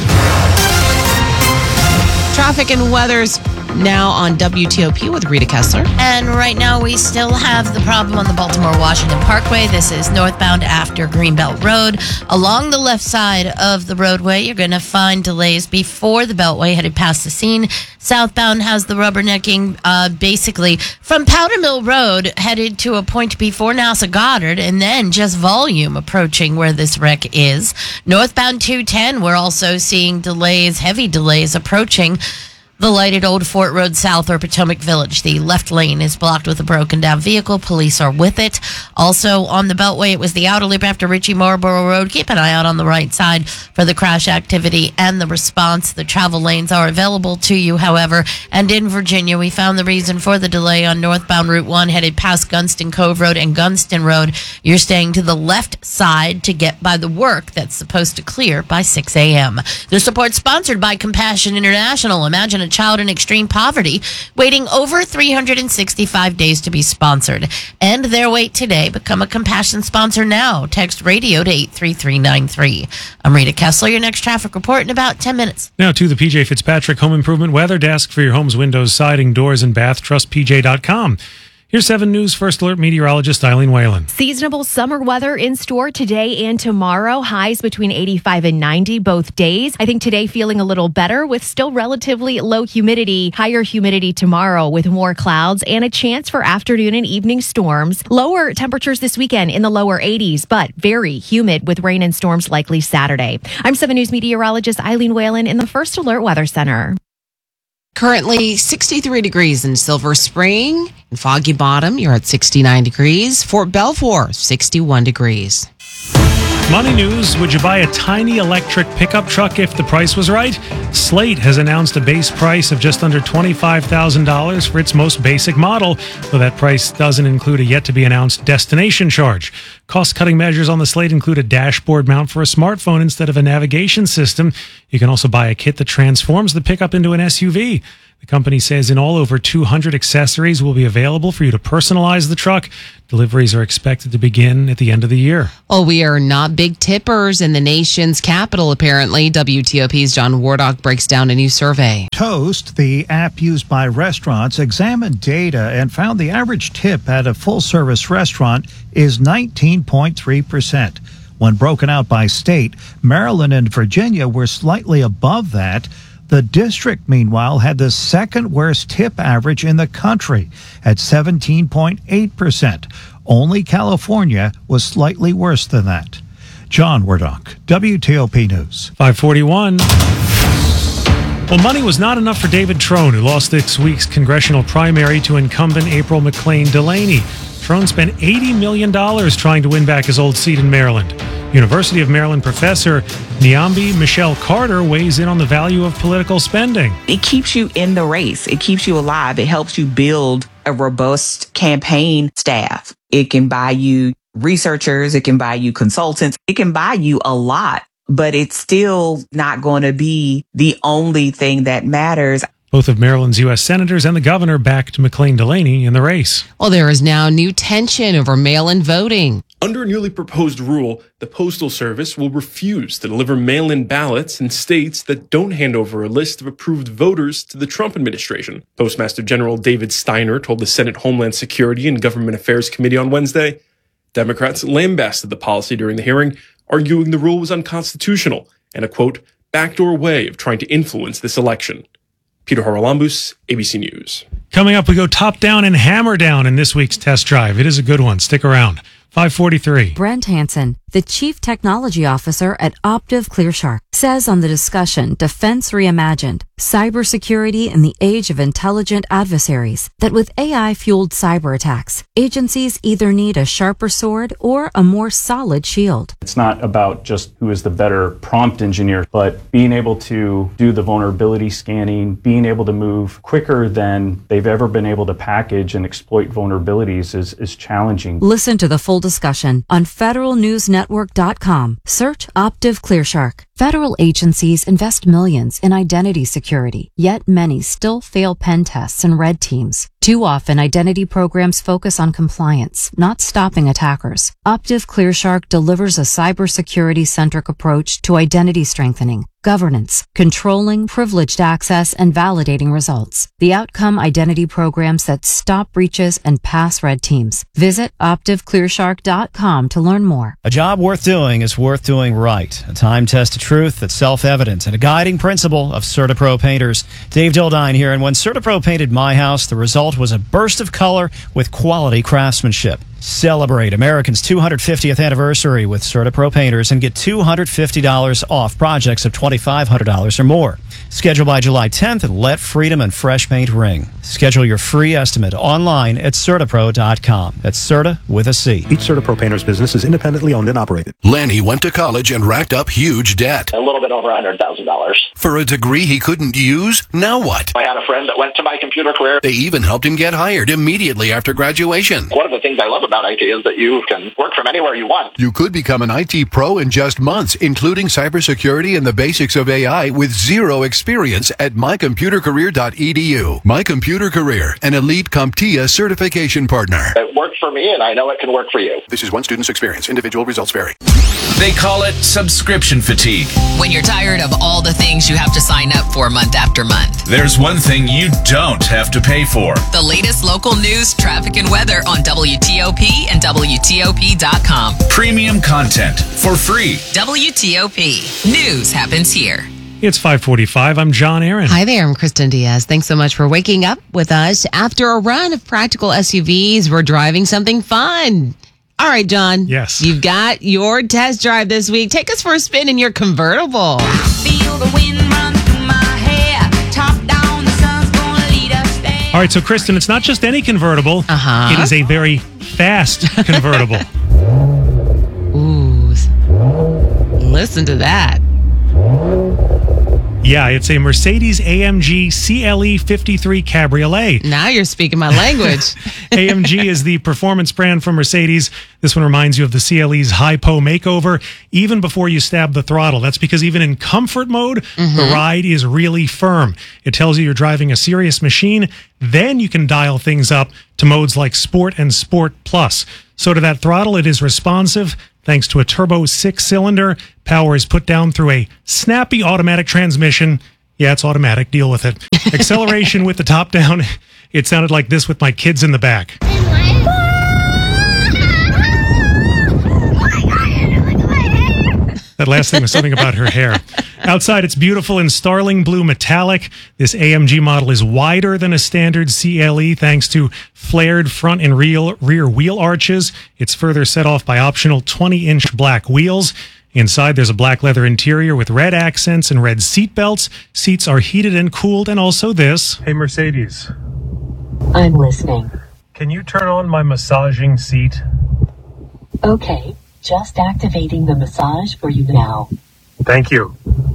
[SPEAKER 2] Traffic and weather's now on W T O P with Rita Kessler.
[SPEAKER 16] And right now we still have the problem on the Baltimore-Washington Parkway. This is northbound after Greenbelt Road. Along the left side of the roadway, you're going to find delays before the Beltway headed past the scene. Southbound has the rubbernecking uh, basically from Powder Mill Road headed to a point before NASA Goddard, and then just volume approaching where this wreck is. Northbound two ten, we're also seeing delays, heavy delays approaching the lighted Old Fort Road South or Potomac Village. The left lane is blocked with a broken down vehicle. Police are with it. Also on the Beltway, it was the outer loop after Ritchie Marlboro Road. Keep an eye out on the right side for the crash activity and the response. The travel lanes are available to you, however. And in Virginia, we found the reason for the delay on northbound Route one headed past Gunston Cove Road and Gunston Road. You're staying to the left side to get by the work that's supposed to clear by six a.m. The support sponsored by Compassion International. Imagine a child in extreme poverty waiting over three hundred sixty-five days to be sponsored. End their wait today. Become a Compassion sponsor now. Text radio to eight three three nine three. I'm Rita Kessler. Your next traffic report in about ten minutes.
[SPEAKER 3] Now to the P J Fitzpatrick Home Improvement Weather Desk for your home's windows, siding, doors, and bath. Trust P J dot com. Here's seven News First Alert meteorologist Eileen Whalen.
[SPEAKER 24] Seasonable summer weather in store today and tomorrow. Highs between eighty-five and ninety both days. I think today feeling a little better with still relatively low humidity. Higher humidity tomorrow with more clouds and a chance for afternoon and evening storms. Lower temperatures this weekend in the lower eighties, but very humid with rain and storms likely Saturday. I'm seven News meteorologist Eileen Whalen in the First Alert Weather Center.
[SPEAKER 2] Currently sixty-three degrees in Silver Spring. In Foggy Bottom, you're at sixty-nine degrees. Fort Belvoir, sixty-one degrees.
[SPEAKER 3] Money news, would you buy a tiny electric pickup truck if the price was right? Slate has announced a base price of just under twenty-five thousand dollars for its most basic model, though that price doesn't include a yet-to-be-announced destination charge. Cost-cutting measures on the Slate include a dashboard mount for a smartphone instead of a navigation system. You can also buy a kit that transforms the pickup into an S U V. The company says in all, over two hundred accessories will be available for you to personalize the truck. Deliveries are expected to begin at the end of the year.
[SPEAKER 2] Well, we are not big tippers in the nation's capital, apparently. W T O P's John Wardock breaks down a new survey.
[SPEAKER 18] Toast, the app used by restaurants, examined data and found the average tip at a full-service restaurant is nineteen point three percent. When broken out by state, Maryland and Virginia were slightly above that. The district, meanwhile, had the second worst tip average in the country at seventeen point eight percent. Only California was slightly worse than that. John Wardock, W T O P News.
[SPEAKER 3] five forty-one. Well, money was not enough for David Trone, who lost this week's congressional primary to incumbent April McLean Delaney. Trone spent eighty million dollars trying to win back his old seat in Maryland. University of Maryland professor Niambi Michelle Carter weighs in on the value of political spending.
[SPEAKER 5] It keeps you in the race. It keeps you alive. It helps you build a robust campaign staff. It can buy you researchers. It can buy you consultants. It can buy you a lot, but it's still not going to be the only thing that matters.
[SPEAKER 3] Both of Maryland's U S senators and the governor backed McLean Delaney in the race.
[SPEAKER 2] Well, there is now new tension over mail-in voting.
[SPEAKER 7] Under a newly proposed rule, the Postal Service will refuse to deliver mail-in ballots in states that don't hand over a list of approved voters to the Trump administration. Postmaster General David Steiner told the Senate Homeland Security and Government Affairs Committee on Wednesday. Democrats lambasted the policy during the hearing, arguing the rule was unconstitutional and a, quote, backdoor way of trying to influence this election. Peter Haralambous, A B C News.
[SPEAKER 3] Coming up, we go top down and hammer down in this week's test drive. It is a good one. Stick around. five forty-three.
[SPEAKER 8] Brent Hansen, the Chief Technology Officer at Optiv ClearShark, says on the discussion Defense Reimagined, Cybersecurity in the Age of Intelligent Adversaries, that with A I-fueled cyber attacks, agencies either need a sharper sword or a more solid shield.
[SPEAKER 12] It's not about just who is the better prompt engineer, but being able to do the vulnerability scanning, being able to move quicker than they've ever been able to package and exploit vulnerabilities is, is challenging.
[SPEAKER 8] Listen to the full discussion on federal news network dot com. Search Optiv ClearShark. Federal agencies invest millions in identity security, yet many still fail pen tests and red teams. Too often, identity programs focus on compliance, not stopping attackers. Optiv ClearShark delivers a cybersecurity-centric approach to identity strengthening, governance, controlling privileged access, and validating results. The outcome identity programs that stop breaches and pass red teams. Visit Optiv ClearShark dot com to learn more.
[SPEAKER 13] A job worth doing is worth doing right. A time-tested truth that's self-evident and a guiding principle of CertaPro painters. Dave Dildine here, and when CertaPro painted my house, the result was a burst of color with quality craftsmanship. Celebrate American's two hundred fiftieth anniversary with CertaPro painters and get two hundred fifty dollars off projects of twenty-five hundred dollars or more. Schedule by July tenth and let freedom and fresh paint ring. Schedule your free estimate online at CertaPro dot com. That's Certa with a C.
[SPEAKER 25] Each CertaPro painter's business is independently owned and operated.
[SPEAKER 27] Lenny went to college and racked up huge debt.
[SPEAKER 28] A little bit over one hundred thousand dollars.
[SPEAKER 27] For a degree he couldn't use? Now what?
[SPEAKER 28] I had a friend that went to My Computer Career.
[SPEAKER 27] They even helped him get hired immediately after graduation.
[SPEAKER 28] One of the things I love about I T is that you can work from anywhere you want.
[SPEAKER 27] You could become an I T pro in just months, including cybersecurity and the basics of A I with zero experience at my computer career dot e d u. My Computer Career, an elite CompTIA certification partner.
[SPEAKER 28] It worked for me, and I know it can work for you.
[SPEAKER 27] This is one student's experience. Individual results vary.
[SPEAKER 29] They call it subscription fatigue.
[SPEAKER 4] When you're tired of all the things you have to sign up for month after month.
[SPEAKER 29] There's one thing you don't have to pay for.
[SPEAKER 4] The latest local news, traffic, and weather on W T O P and W T O P dot com.
[SPEAKER 29] Premium content for free.
[SPEAKER 4] W T O P. News happens here.
[SPEAKER 3] It's five forty-five. I'm John Aaron.
[SPEAKER 2] Hi there. I'm Kristen Diaz. Thanks so much for waking up with us. After a run of practical S U Vs, we're driving something fun. All right, John.
[SPEAKER 3] Yes.
[SPEAKER 2] You've got your test drive this week. Take us for a spin in your convertible.
[SPEAKER 30] Feel the wind run through my hair. Top down, the sun's gonna lead us there.
[SPEAKER 3] All right, so Kristen, it's not just any convertible.
[SPEAKER 2] Uh-huh.
[SPEAKER 3] It is a very fast convertible.
[SPEAKER 2] Ooh. Listen to that.
[SPEAKER 3] Yeah, it's a Mercedes A M G C L E fifty-three Cabriolet.
[SPEAKER 2] Now you're speaking my language.
[SPEAKER 3] A M G is the performance brand from Mercedes. This one reminds you of the C L E's Hypo makeover, even before you stab the throttle. That's because even in comfort mode, mm-hmm. the ride is really firm. It tells you you're driving a serious machine. Then you can dial things up to modes like Sport and Sport Plus. So to that throttle, it is responsive. Thanks to a turbo six-cylinder, power is put down through a snappy automatic transmission. Yeah, it's automatic. Deal with it. Acceleration with the top down. It sounded like this with my kids in the back. That last thing was something about her hair. Outside, it's beautiful in starling blue metallic. This A M G model is wider than a standard C L E thanks to flared front and rear, rear wheel arches. It's further set off by optional twenty-inch black wheels. Inside, there's a black leather interior with red accents and red seat belts. Seats are heated and cooled, and also this.
[SPEAKER 1] Hey, Mercedes.
[SPEAKER 6] I'm listening.
[SPEAKER 1] Can you turn on my massaging seat?
[SPEAKER 6] Okay, just activating the massage for you now.
[SPEAKER 1] Thank you.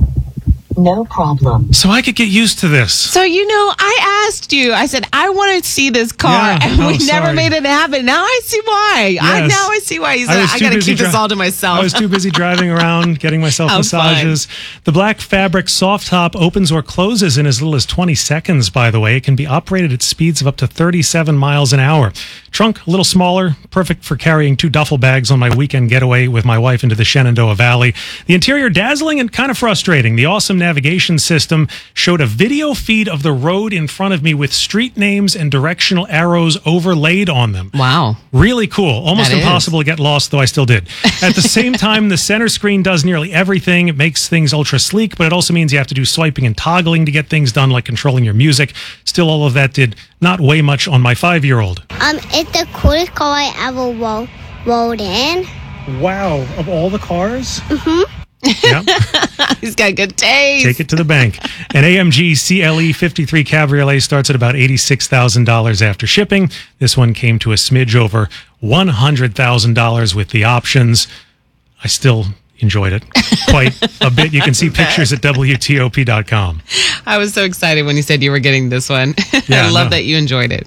[SPEAKER 6] No problem.
[SPEAKER 3] So I could get used to this.
[SPEAKER 2] So, you know, I asked you, I said, I want to see this car,
[SPEAKER 3] Yeah,
[SPEAKER 2] and
[SPEAKER 3] oh,
[SPEAKER 2] we never
[SPEAKER 3] sorry.
[SPEAKER 2] made it happen. Now I see why. I
[SPEAKER 3] Yes.
[SPEAKER 2] Now I see why. He
[SPEAKER 3] I
[SPEAKER 2] said,
[SPEAKER 3] was
[SPEAKER 2] I,
[SPEAKER 3] too
[SPEAKER 2] got to
[SPEAKER 3] busy
[SPEAKER 2] keep this
[SPEAKER 3] dri-
[SPEAKER 2] all to myself.
[SPEAKER 3] I was too busy driving around, getting myself
[SPEAKER 2] How
[SPEAKER 3] massages. The black fabric soft top opens or closes in as little as twenty seconds, by the way. It can be operated at speeds of up to thirty-seven miles an hour. Trunk, a little smaller, perfect for carrying two duffel bags on my weekend getaway with my wife into the Shenandoah Valley. The interior dazzling and kind of frustrating. The awesome navigation system showed a video feed of the road in front of me with street names and directional arrows overlaid on them.
[SPEAKER 2] Wow.
[SPEAKER 3] Really cool. Almost
[SPEAKER 2] That is.
[SPEAKER 3] impossible to get lost, though I still did. At the same time, the center screen does nearly everything. It makes things ultra sleek, but it also means you have to do swiping and toggling to get things done, like controlling your music. Still, all of that did not weigh much on my five-year-old.
[SPEAKER 9] Um, it's the coolest car I ever ro- rode in.
[SPEAKER 3] Wow. Of all the cars?
[SPEAKER 9] Mm-hmm.
[SPEAKER 3] Yep.
[SPEAKER 2] He's got good taste.
[SPEAKER 3] Take it to the bank. An A M G C L E fifty-three Cabriolet starts at about eighty-six thousand dollars after shipping. This one came to a smidge over one hundred thousand dollars with the options. I still enjoyed it quite a bit. You can see pictures at W T O P dot com.
[SPEAKER 2] I was so excited when you said you were getting this one.
[SPEAKER 3] Yeah,
[SPEAKER 2] I love
[SPEAKER 3] no.
[SPEAKER 2] that you enjoyed it.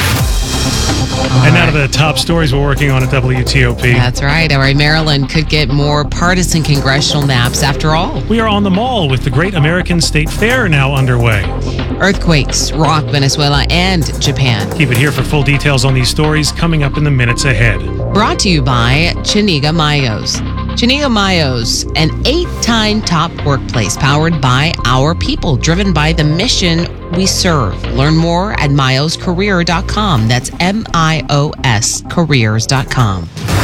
[SPEAKER 3] And now to the top stories we're working on at W T O P.
[SPEAKER 2] That's right. All right, Maryland could get more partisan congressional maps after all.
[SPEAKER 3] We are on the mall with the Great American State Fair now underway.
[SPEAKER 2] Earthquakes rock Venezuela and Japan.
[SPEAKER 3] Keep it here for full details on these stories coming up in the minutes ahead.
[SPEAKER 2] Brought to you by Chiniga Mayos. Chiniga Mayos, an eight-time top workplace powered by our people, driven by the mission we serve. Learn more at mayos career dot com. That's M I O S careers dot com.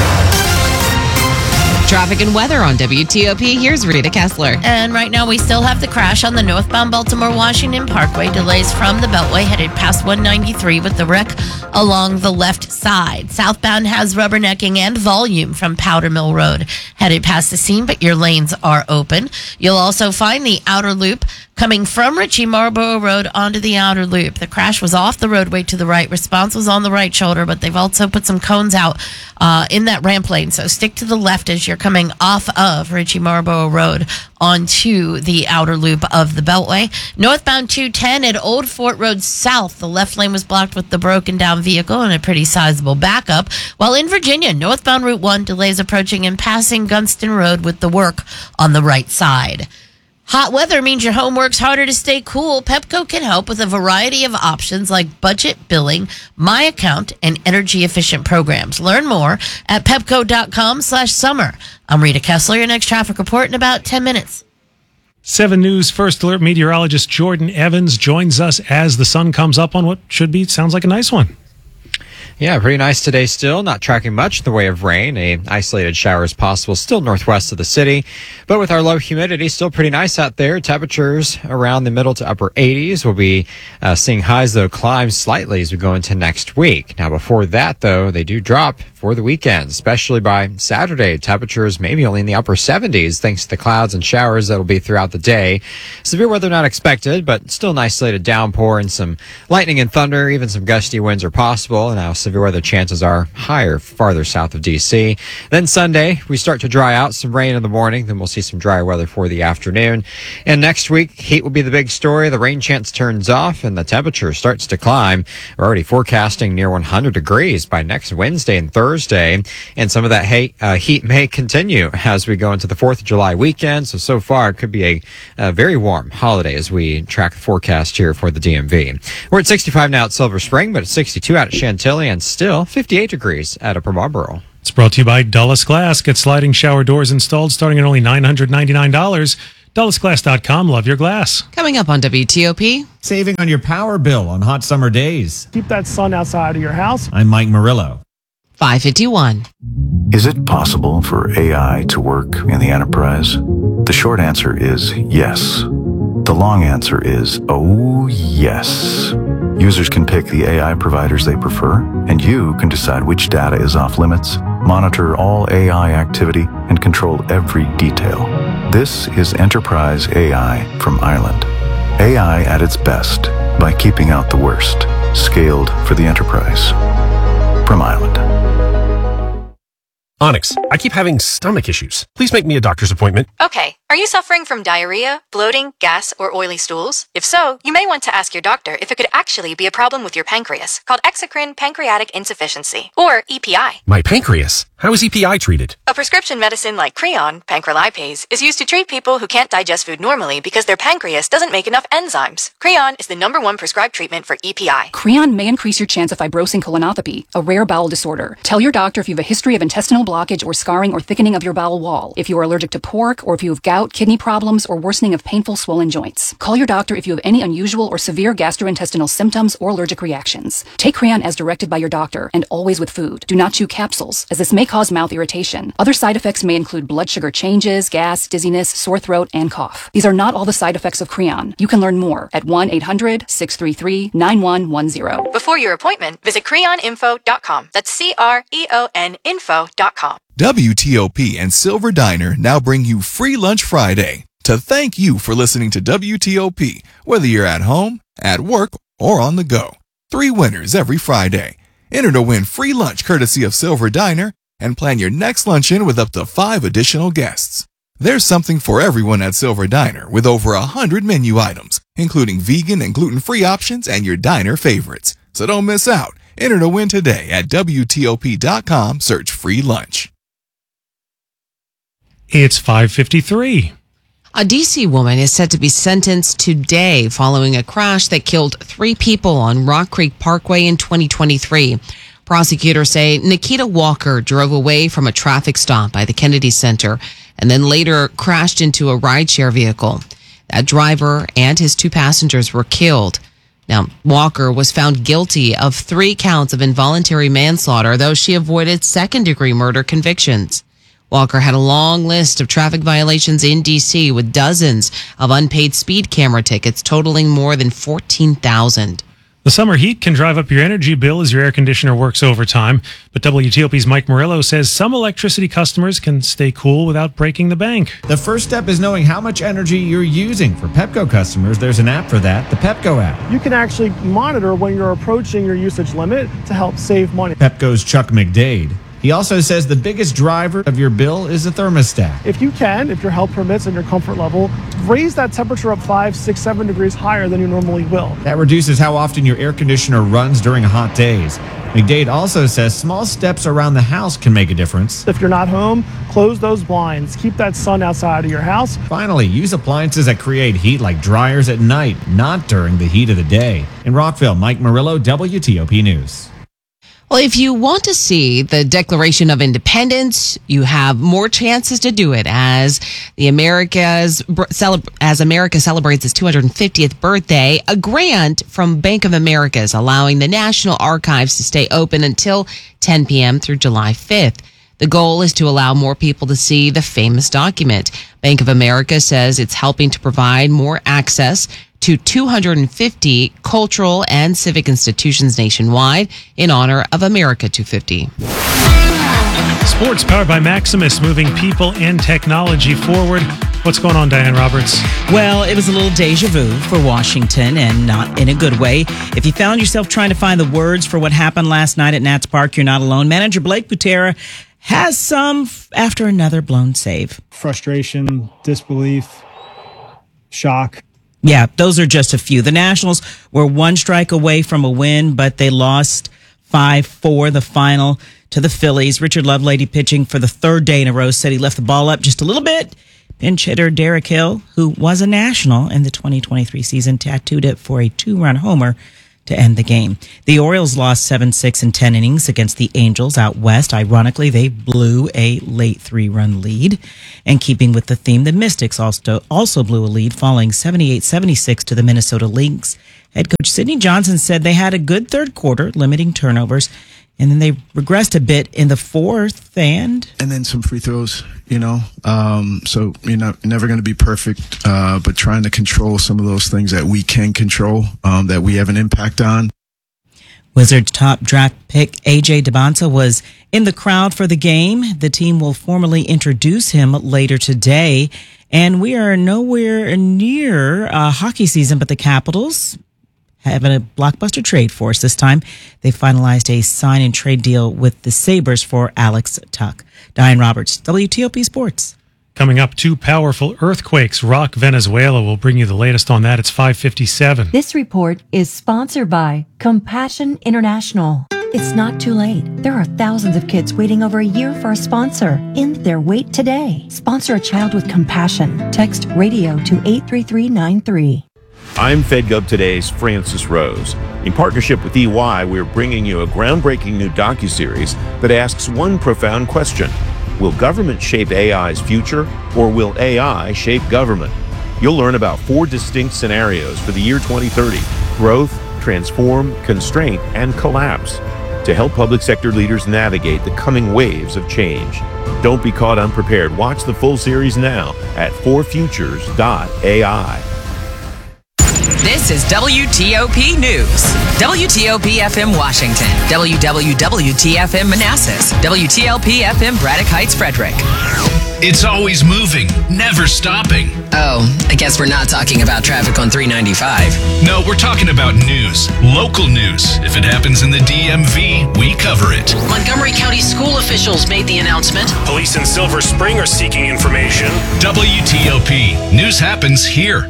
[SPEAKER 2] Traffic and weather on W T O P. Here's Rita Kessler.
[SPEAKER 16] And right now we still have the crash on the northbound Baltimore-Washington Parkway. Delays from the Beltway headed past one ninety-three with the wreck along the left side. Southbound has rubbernecking and volume from Powder Mill Road headed past the scene, but your lanes are open. You'll also find the outer loop coming from Ritchie Marlborough Road onto the outer loop. The crash was off the roadway to the right. Response was on the right shoulder, but they've also put some cones out uh, in that ramp lane. So stick to the left as you're coming off of Ritchie Marlborough Road onto the outer loop of the Beltway. Northbound two ten at Old Fort Road South. The left lane was blocked with the broken down vehicle and a pretty sizable backup. While in Virginia, northbound Route one delays approaching and passing Gunston Road with the work on the right side. Hot weather means your home works harder to stay cool. Pepco can help with a variety of options like budget billing, My Account, and energy-efficient programs. Learn more at pepco.com slash summer. I'm Rita Kessler. Your next traffic report in about ten minutes.
[SPEAKER 3] seven News First Alert meteorologist Jordan Evans joins us as the sun comes up on what should be, sounds like a nice one.
[SPEAKER 10] Yeah, pretty nice today still. Not tracking much in the way of rain. A isolated shower is possible still northwest of the city. But with our low humidity, still pretty nice out there. Temperatures around the middle to upper eighties. We'll be uh, seeing highs, though, climb slightly as we go into next week. Now, before that, though, they do drop for for the weekend, especially by Saturday. Temperatures maybe only in the upper seventies thanks to the clouds and showers that'll be throughout the day. Severe weather not expected, but still an isolated downpour and some lightning and thunder. Even some gusty winds are possible. And now severe weather chances are higher farther south of D C. Then Sunday, we start to dry out, some rain in the morning. Then we'll see some drier weather for the afternoon. And next week, heat will be the big story. The rain chance turns off and the temperature starts to climb. We're already forecasting near one hundred degrees by next Wednesday and Thursday. And some of that heat, uh, heat may continue as we go into the fourth of July weekend. So, so far, it could be a, a very warm holiday as we track the forecast here for the D M V. We're at sixty-five now at Silver Spring, but it's sixty-two out at Chantilly and still fifty-eight degrees at Upper Marlboro.
[SPEAKER 3] It's brought to you by Dulles Glass. Get sliding shower doors installed starting at only nine hundred ninety-nine dollars. Dulles Glass dot com. Love your glass.
[SPEAKER 2] Coming up on W T O P.
[SPEAKER 11] Saving on your power bill on hot summer days.
[SPEAKER 14] Keep that sun outside of your house.
[SPEAKER 11] I'm Mike Murillo.
[SPEAKER 2] five fifty-one.
[SPEAKER 15] Is it possible for A I to work in the enterprise? The short answer is yes. The long answer is, oh yes. Users can pick the A I providers they prefer, and you can decide which data is off limits, monitor all A I activity, and control every detail. This is Enterprise A I from Ireland. A I at its best by keeping out the worst. Scaled for the enterprise. From Ireland.
[SPEAKER 17] Onyx, I keep having stomach issues. Please make me a doctor's appointment.
[SPEAKER 19] Okay. Are you suffering from diarrhea, bloating, gas, or oily stools? If so, you may want to ask your doctor if it could actually be a problem with your pancreas, called exocrine pancreatic insufficiency, or E P I.
[SPEAKER 17] My pancreas? How is E P I treated?
[SPEAKER 19] A prescription medicine like Creon, pancrelipase, is used to treat people who can't digest food normally because their pancreas doesn't make enough enzymes. Creon is the number one prescribed treatment for E P I.
[SPEAKER 20] Creon may increase your chance of fibrosing colonopathy, a rare bowel disorder. Tell your doctor if you have a history of intestinal blockage or scarring or thickening of your bowel wall, if you are allergic to pork, or if you have gout, kidney problems, or worsening of painful swollen joints. Call your doctor if you have any unusual or severe gastrointestinal symptoms or allergic reactions. Take Creon as directed by your doctor, and always with food. Do not chew capsules, as this may cause mouth irritation. Other side effects may include blood sugar changes, gas, dizziness, sore throat, and cough. These are not all the side effects of Creon. You can learn more at one eight hundred six three three nine one one zero.
[SPEAKER 19] Before your appointment, visit creon info dot com. That's C R E O N info dot com.
[SPEAKER 21] W T O P and Silver Diner now bring you Free Lunch Friday to thank you for listening to W T O P, whether you're at home, at work, or on the go. Three winners every Friday. Enter to win free lunch courtesy of Silver Diner and plan your next luncheon with up to five additional guests. There's something for everyone at Silver Diner with over a hundred menu items, including vegan and gluten-free options and your diner favorites. So don't miss out. Enter to win today at W T O P dot com. Search free lunch.
[SPEAKER 3] It's five fifty-three.
[SPEAKER 2] A D C woman is set to be sentenced today following a crash that killed three people on Rock Creek Parkway in twenty twenty-three. Prosecutors say Nikita Walker drove away from a traffic stop by the Kennedy Center and then later crashed into a rideshare vehicle. That driver and his two passengers were killed. Now, Walker was found guilty of three counts of involuntary manslaughter, though she avoided second-degree murder convictions. Walker had a long list of traffic violations in D C with dozens of unpaid speed camera tickets totaling more than fourteen thousand.
[SPEAKER 3] The summer heat can drive up your energy bill as your air conditioner works overtime, but W T O P's Mike Murillo says some electricity customers can stay cool without breaking the bank.
[SPEAKER 11] The first step is knowing how much energy you're using. For Pepco customers, there's an app for that, the Pepco app.
[SPEAKER 14] You can actually monitor when you're approaching your usage limit to help save money.
[SPEAKER 11] Pepco's Chuck McDade. He also says the biggest driver of your bill is the thermostat.
[SPEAKER 14] If you can, if your health permits and your comfort level, raise that temperature up five, six, seven degrees higher than you normally will.
[SPEAKER 11] That reduces how often your air conditioner runs during hot days. McDade also says small steps around the house can make a difference.
[SPEAKER 14] If you're not home, close those blinds. Keep that sun outside of your house.
[SPEAKER 11] Finally, use appliances that create heat like dryers at night, not during the heat of the day. In Rockville, Mike Murillo, W T O P News.
[SPEAKER 2] Well, if you want to see the Declaration of Independence, you have more chances to do it as the America's as America celebrates its two hundred fiftieth birthday. A grant from Bank of America is allowing the National Archives to stay open until ten p.m. through July fifth. The goal is to allow more people to see the famous document. Bank of America says it's helping to provide more access to two hundred fifty cultural and civic institutions nationwide in honor of America two fifty.
[SPEAKER 3] Sports powered by Maximus, moving people and technology forward. What's going on, Diane Roberts?
[SPEAKER 5] Well, it was a little deja vu for Washington, and not in a good way. If you found yourself trying to find the words for what happened last night at Nats Park, you're not alone. Manager Blake Butera has some f- after another blown save.
[SPEAKER 7] Frustration, disbelief, shock.
[SPEAKER 5] Yeah, those are just a few. The Nationals were one strike away from a win, but they lost five four the final to the Phillies. Richard Lovelady, pitching for the third day in a row, said he left the ball up just a little bit. Pinch hitter Derek Hill, who was a National in the twenty twenty-three season, tattooed it for a two-run homer to end the game. The Orioles lost seven six in ten innings against the Angels out west. Ironically, they blew a late three-run lead. And keeping with the theme, the Mystics also, also blew a lead, falling seventy-eight seventy-six to the Minnesota Lynx. Head coach Sidney Johnson said they had a good third quarter, limiting turnovers, and then they regressed a bit in the fourth, and...
[SPEAKER 8] And then some free throws, you know. Um, so you're not, never going to be perfect, uh, but trying to control some of those things that we can control, um, that we have an impact on.
[SPEAKER 5] Wizards top draft pick A J Debonsa was in the crowd for the game. The team will formally introduce him later today. And we are nowhere near uh, hockey season, but the Capitals having a blockbuster trade for us this time. They finalized a sign and trade deal with the Sabres for Alex Tuck. Diane Roberts, W T O P Sports.
[SPEAKER 3] Coming up, two powerful earthquakes rock Venezuela. We'll bring you the latest on that. It's five fifty-seven.
[SPEAKER 12] This report is sponsored by Compassion International. It's not too late. There are thousands of kids waiting over a year for a sponsor. End their wait today. Sponsor a child with compassion. Text radio to eight three three nine three.
[SPEAKER 13] I'm FedGov Today's Francis Rose. In partnership with E Y, we're bringing you a groundbreaking new docuseries that asks one profound question. Will government shape A I's future, or will A I shape government? You'll learn about four distinct scenarios for the year twenty thirty: growth, transform, constraint, and collapse, to help public sector leaders navigate the coming waves of change. Don't be caught unprepared. Watch the full series now at four futures dot A I.
[SPEAKER 4] This is W T O P News. W T O P F M Washington. W W W T F M Manassas. W T L P F M Braddock Heights, Frederick.
[SPEAKER 29] It's always moving, never stopping.
[SPEAKER 4] Oh, I guess we're not talking about traffic on three ninety-five.
[SPEAKER 29] No, we're talking about news, local news. If it happens in the D M V, we cover it.
[SPEAKER 18] Montgomery County school officials made the announcement.
[SPEAKER 17] Police in Silver Spring are seeking information.
[SPEAKER 29] W T O P. News happens here.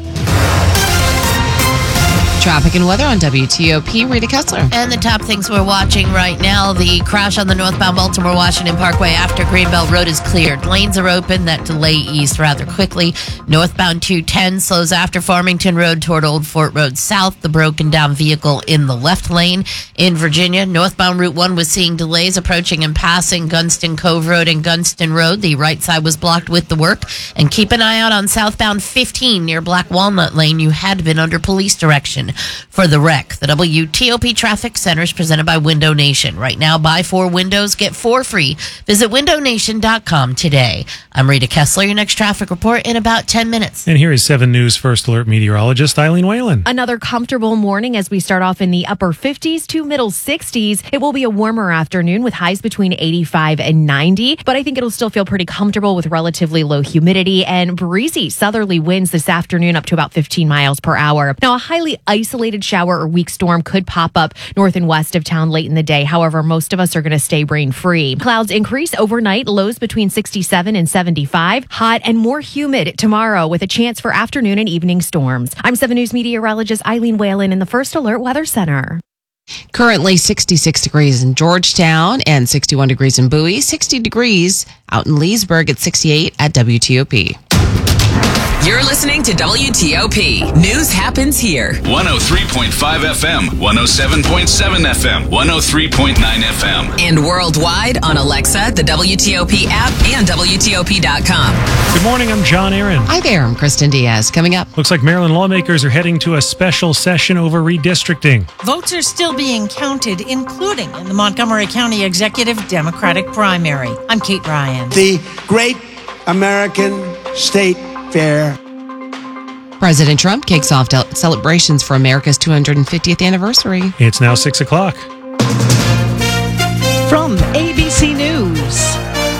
[SPEAKER 2] Traffic and weather on W T O P. Rita Kessler.
[SPEAKER 16] And the top things we're watching right now: the crash on the northbound Baltimore-Washington Parkway after Greenbelt Road is cleared. Lanes are open. That delay eased rather quickly. Northbound two ten slows after Farmington Road toward Old Fort Road South. The broken down vehicle in the left lane. In Virginia, northbound Route one was seeing delays approaching and passing Gunston Cove Road and Gunston Road. The right side was blocked with the work. And keep an eye out on southbound fifteen near Black Walnut Lane. You had been under police direction for the wreck. The W T O P Traffic Center is presented by Window Nation. Right now, buy four windows, get four free. Visit window nation dot com today. I'm Rita Kessler. Your next traffic report in about ten minutes.
[SPEAKER 3] And here is seven News First Alert meteorologist Eileen Whalen.
[SPEAKER 22] Another comfortable morning as we start off in the upper fifties to middle sixties. It will be a warmer afternoon with highs between eighty-five and ninety, but I think it'll still feel pretty comfortable with relatively low humidity and breezy southerly winds this afternoon up to about fifteen miles per hour. Now, a highly isolated shower or weak storm could pop up north and west of town late in the day. However, most of us are going to stay rain free. Clouds increase overnight, lows between sixty-seven and seventy-five. Hot and more humid tomorrow with a chance for afternoon and evening storms. I'm seven News meteorologist Eileen Whalen in the First Alert Weather Center.
[SPEAKER 2] Currently sixty-six degrees in Georgetown and sixty-one degrees in Bowie, sixty degrees out in Leesburg at sixty-eight at W T O P.
[SPEAKER 4] You're listening to W T O P. News happens here.
[SPEAKER 29] one oh three point five F M, one oh seven point seven F M, one oh three point nine F M.
[SPEAKER 4] And worldwide on Alexa, the W T O P app, and W T O P dot com.
[SPEAKER 3] Good morning, I'm John Aaron.
[SPEAKER 2] Hi there, I'm Kristen Diaz. Coming up.
[SPEAKER 3] Looks like Maryland lawmakers are heading to a special session over redistricting.
[SPEAKER 23] Votes are still being counted, including in the Montgomery County Executive Democratic primary. I'm Kate Ryan.
[SPEAKER 24] The Great American State Fair.
[SPEAKER 2] President Trump kicks off del- celebrations for America's two hundred fiftieth anniversary.
[SPEAKER 3] It's now six o'clock.
[SPEAKER 23] From A B C News,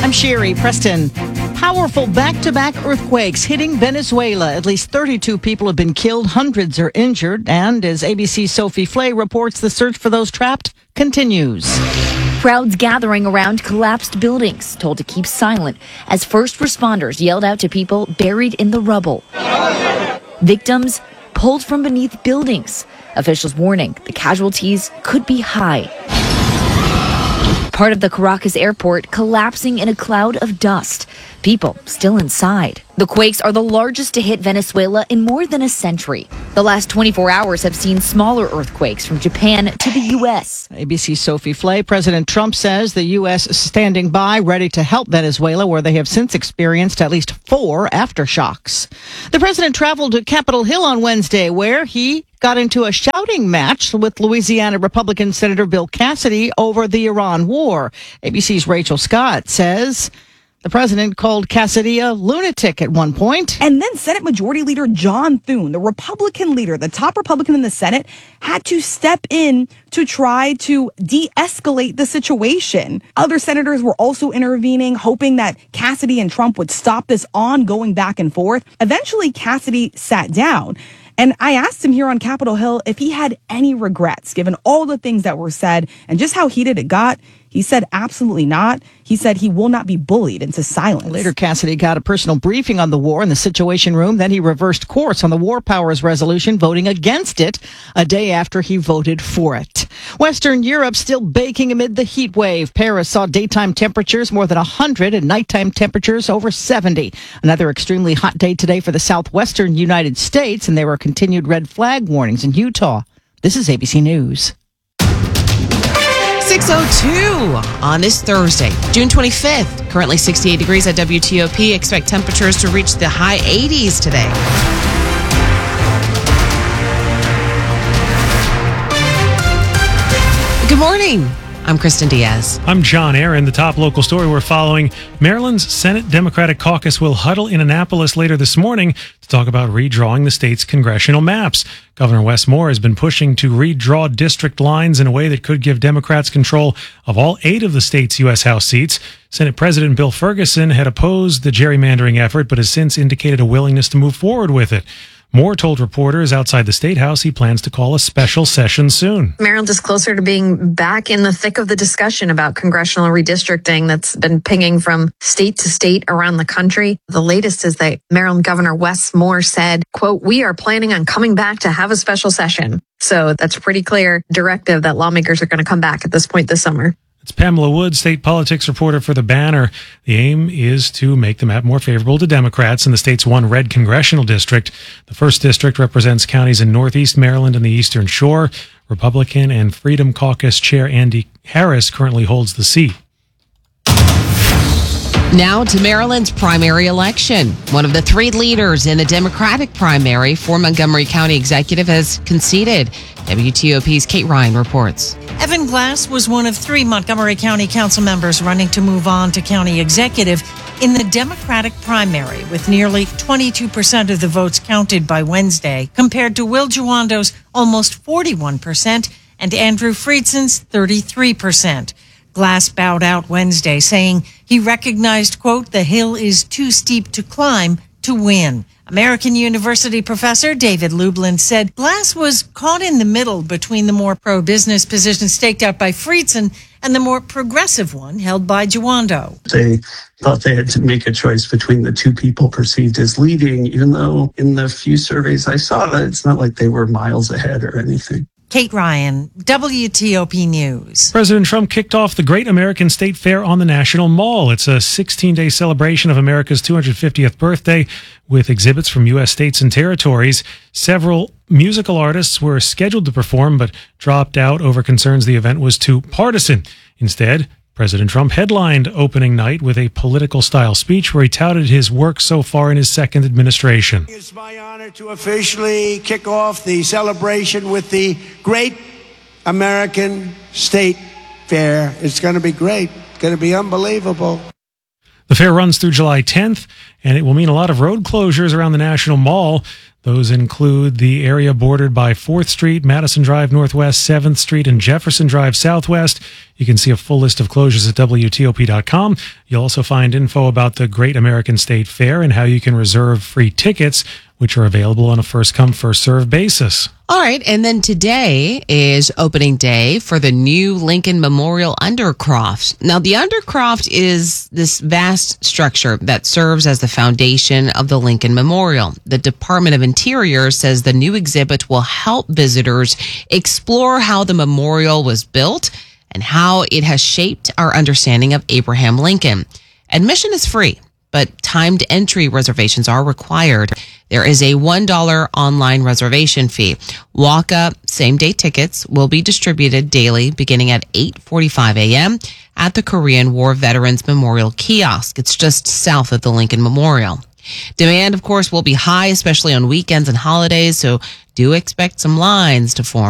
[SPEAKER 1] I'm Sherry. Preston. Powerful back-to-back earthquakes hitting Venezuela. At least thirty-two people have been killed. Hundreds are injured. And as A B C's Sophie Flay reports, the search for those trapped continues.
[SPEAKER 6] Crowds gathering around collapsed buildings, told to keep silent as first responders yelled out to people buried in the rubble. Victims pulled from beneath buildings. Officials warning the casualties could be high. Part of the Caracas airport collapsing in a cloud of dust. People still inside. The quakes are the largest to hit Venezuela in more than a century. The last twenty-four hours have seen smaller earthquakes from Japan to the U S.
[SPEAKER 1] A B C's Sophie Flay. President Trump says the U S is standing by, ready to help Venezuela, where they have since experienced at least four aftershocks. The president traveled to Capitol Hill on Wednesday, where he got into a shouting match with Louisiana Republican Senator Bill Cassidy over the Iran war. A B C's Rachel Scott says the president called Cassidy a lunatic at one point.
[SPEAKER 9] And then Senate Majority Leader John Thune, the Republican leader, the top Republican in the Senate, had to step in to try to de-escalate the situation. Other senators were also intervening, hoping that Cassidy and Trump would stop this ongoing back and forth. Eventually, Cassidy sat down. And I asked him here on Capitol Hill if he had any regrets, given all the things that were said and just how heated it got. He said absolutely not. He said he will not be bullied into silence.
[SPEAKER 1] Later, Cassidy got a personal briefing on the war in the Situation Room. Then he reversed course on the War Powers Resolution, voting against it a day after he voted for it. Western Europe still baking amid the heat wave. Paris saw daytime temperatures more than one hundred and nighttime temperatures over seventy. Another extremely hot day today for the southwestern United States, and there were continued red flag warnings in Utah. This is A B C News.
[SPEAKER 2] six oh two on this Thursday, June twenty-fifth. Currently sixty-eight degrees at W T O P. Expect temperatures to reach the high eighties today. Good morning. I'm Kristen Diaz.
[SPEAKER 3] I'm John Aaron. The top local story we're following. Maryland's Senate Democratic Caucus will huddle in Annapolis later this morning to talk about redrawing the state's congressional maps. Governor Wes Moore has been pushing to redraw district lines in a way that could give Democrats control of all eight of the state's U S House seats. Senate President Bill Ferguson had opposed the gerrymandering effort, but has since indicated a willingness to move forward with it. Moore told reporters outside the State House he plans to call a special session soon.
[SPEAKER 10] Maryland is closer to being back in the thick of the discussion about congressional redistricting that's been pinging from state to state around the country. The latest is that Maryland Governor Wes Moore said, quote, "We are planning on coming back to have a special session." So that's a pretty clear directive that lawmakers are going to come back at this point this summer.
[SPEAKER 3] It's Pamela Wood, state politics reporter for The Banner. The aim is to make the map more favorable to Democrats in the state's one red congressional district. The first district represents counties in Northeast Maryland and the Eastern Shore. Republican and Freedom Caucus Chair Andy Harris currently holds the seat.
[SPEAKER 2] Now to Maryland's primary election. One of the three leaders in the Democratic primary for Montgomery County Executive has conceded. W T O P's Kate Ryan reports.
[SPEAKER 23] Evan Glass was one of three Montgomery County council members running to move on to county executive in the Democratic primary, with nearly twenty-two percent of the votes counted by Wednesday, compared to Will Juwando's almost forty-one percent and Andrew Friedson's thirty-three percent. Glass bowed out Wednesday, saying he recognized, quote, "the hill is too steep to climb to win." American University professor David Lublin said Glass was caught in the middle between the more pro-business position staked out by Friedson and the more progressive one held by Juwando.
[SPEAKER 15] They thought they had to make a choice between the two people perceived as leading, even though in the few surveys I saw, that it's not like they were miles ahead or anything.
[SPEAKER 23] Kate Ryan, W T O P News.
[SPEAKER 3] President Trump kicked off the Great American State Fair on the National Mall. It's a sixteen-day celebration of America's two hundred fiftieth birthday with exhibits from U S states and territories. Several musical artists were scheduled to perform but dropped out over concerns the event was too partisan. Instead, President Trump headlined opening night with a political-style speech where he touted his work so far in his second administration.
[SPEAKER 24] It's my honor to officially kick off the celebration with the Great American State Fair. It's going to be great. It's going to be unbelievable.
[SPEAKER 3] The fair runs through July tenth, and it will mean a lot of road closures around the National Mall. Those include the area bordered by fourth Street, Madison Drive Northwest, seventh Street, and Jefferson Drive Southwest. You can see a full list of closures at W T O P dot com. You'll also find info about the Great American State Fair and how you can reserve free tickets, which are available on a first-come, first-served basis.
[SPEAKER 2] All right, and then today is opening day for the new Lincoln Memorial Undercroft. Now, the Undercroft is this vast structure that serves as the foundation of the Lincoln Memorial. The Department of Interior says the new exhibit will help visitors explore how the memorial was built and how it has shaped our understanding of Abraham Lincoln. Admission is free, but timed entry reservations are required. There is a one dollar online reservation fee. Walk-up same-day tickets will be distributed daily beginning at eight forty-five a.m. at the Korean War Veterans Memorial Kiosk. It's just south of the Lincoln Memorial. Demand, of course, will be high, especially on weekends and holidays, so do expect some lines to form.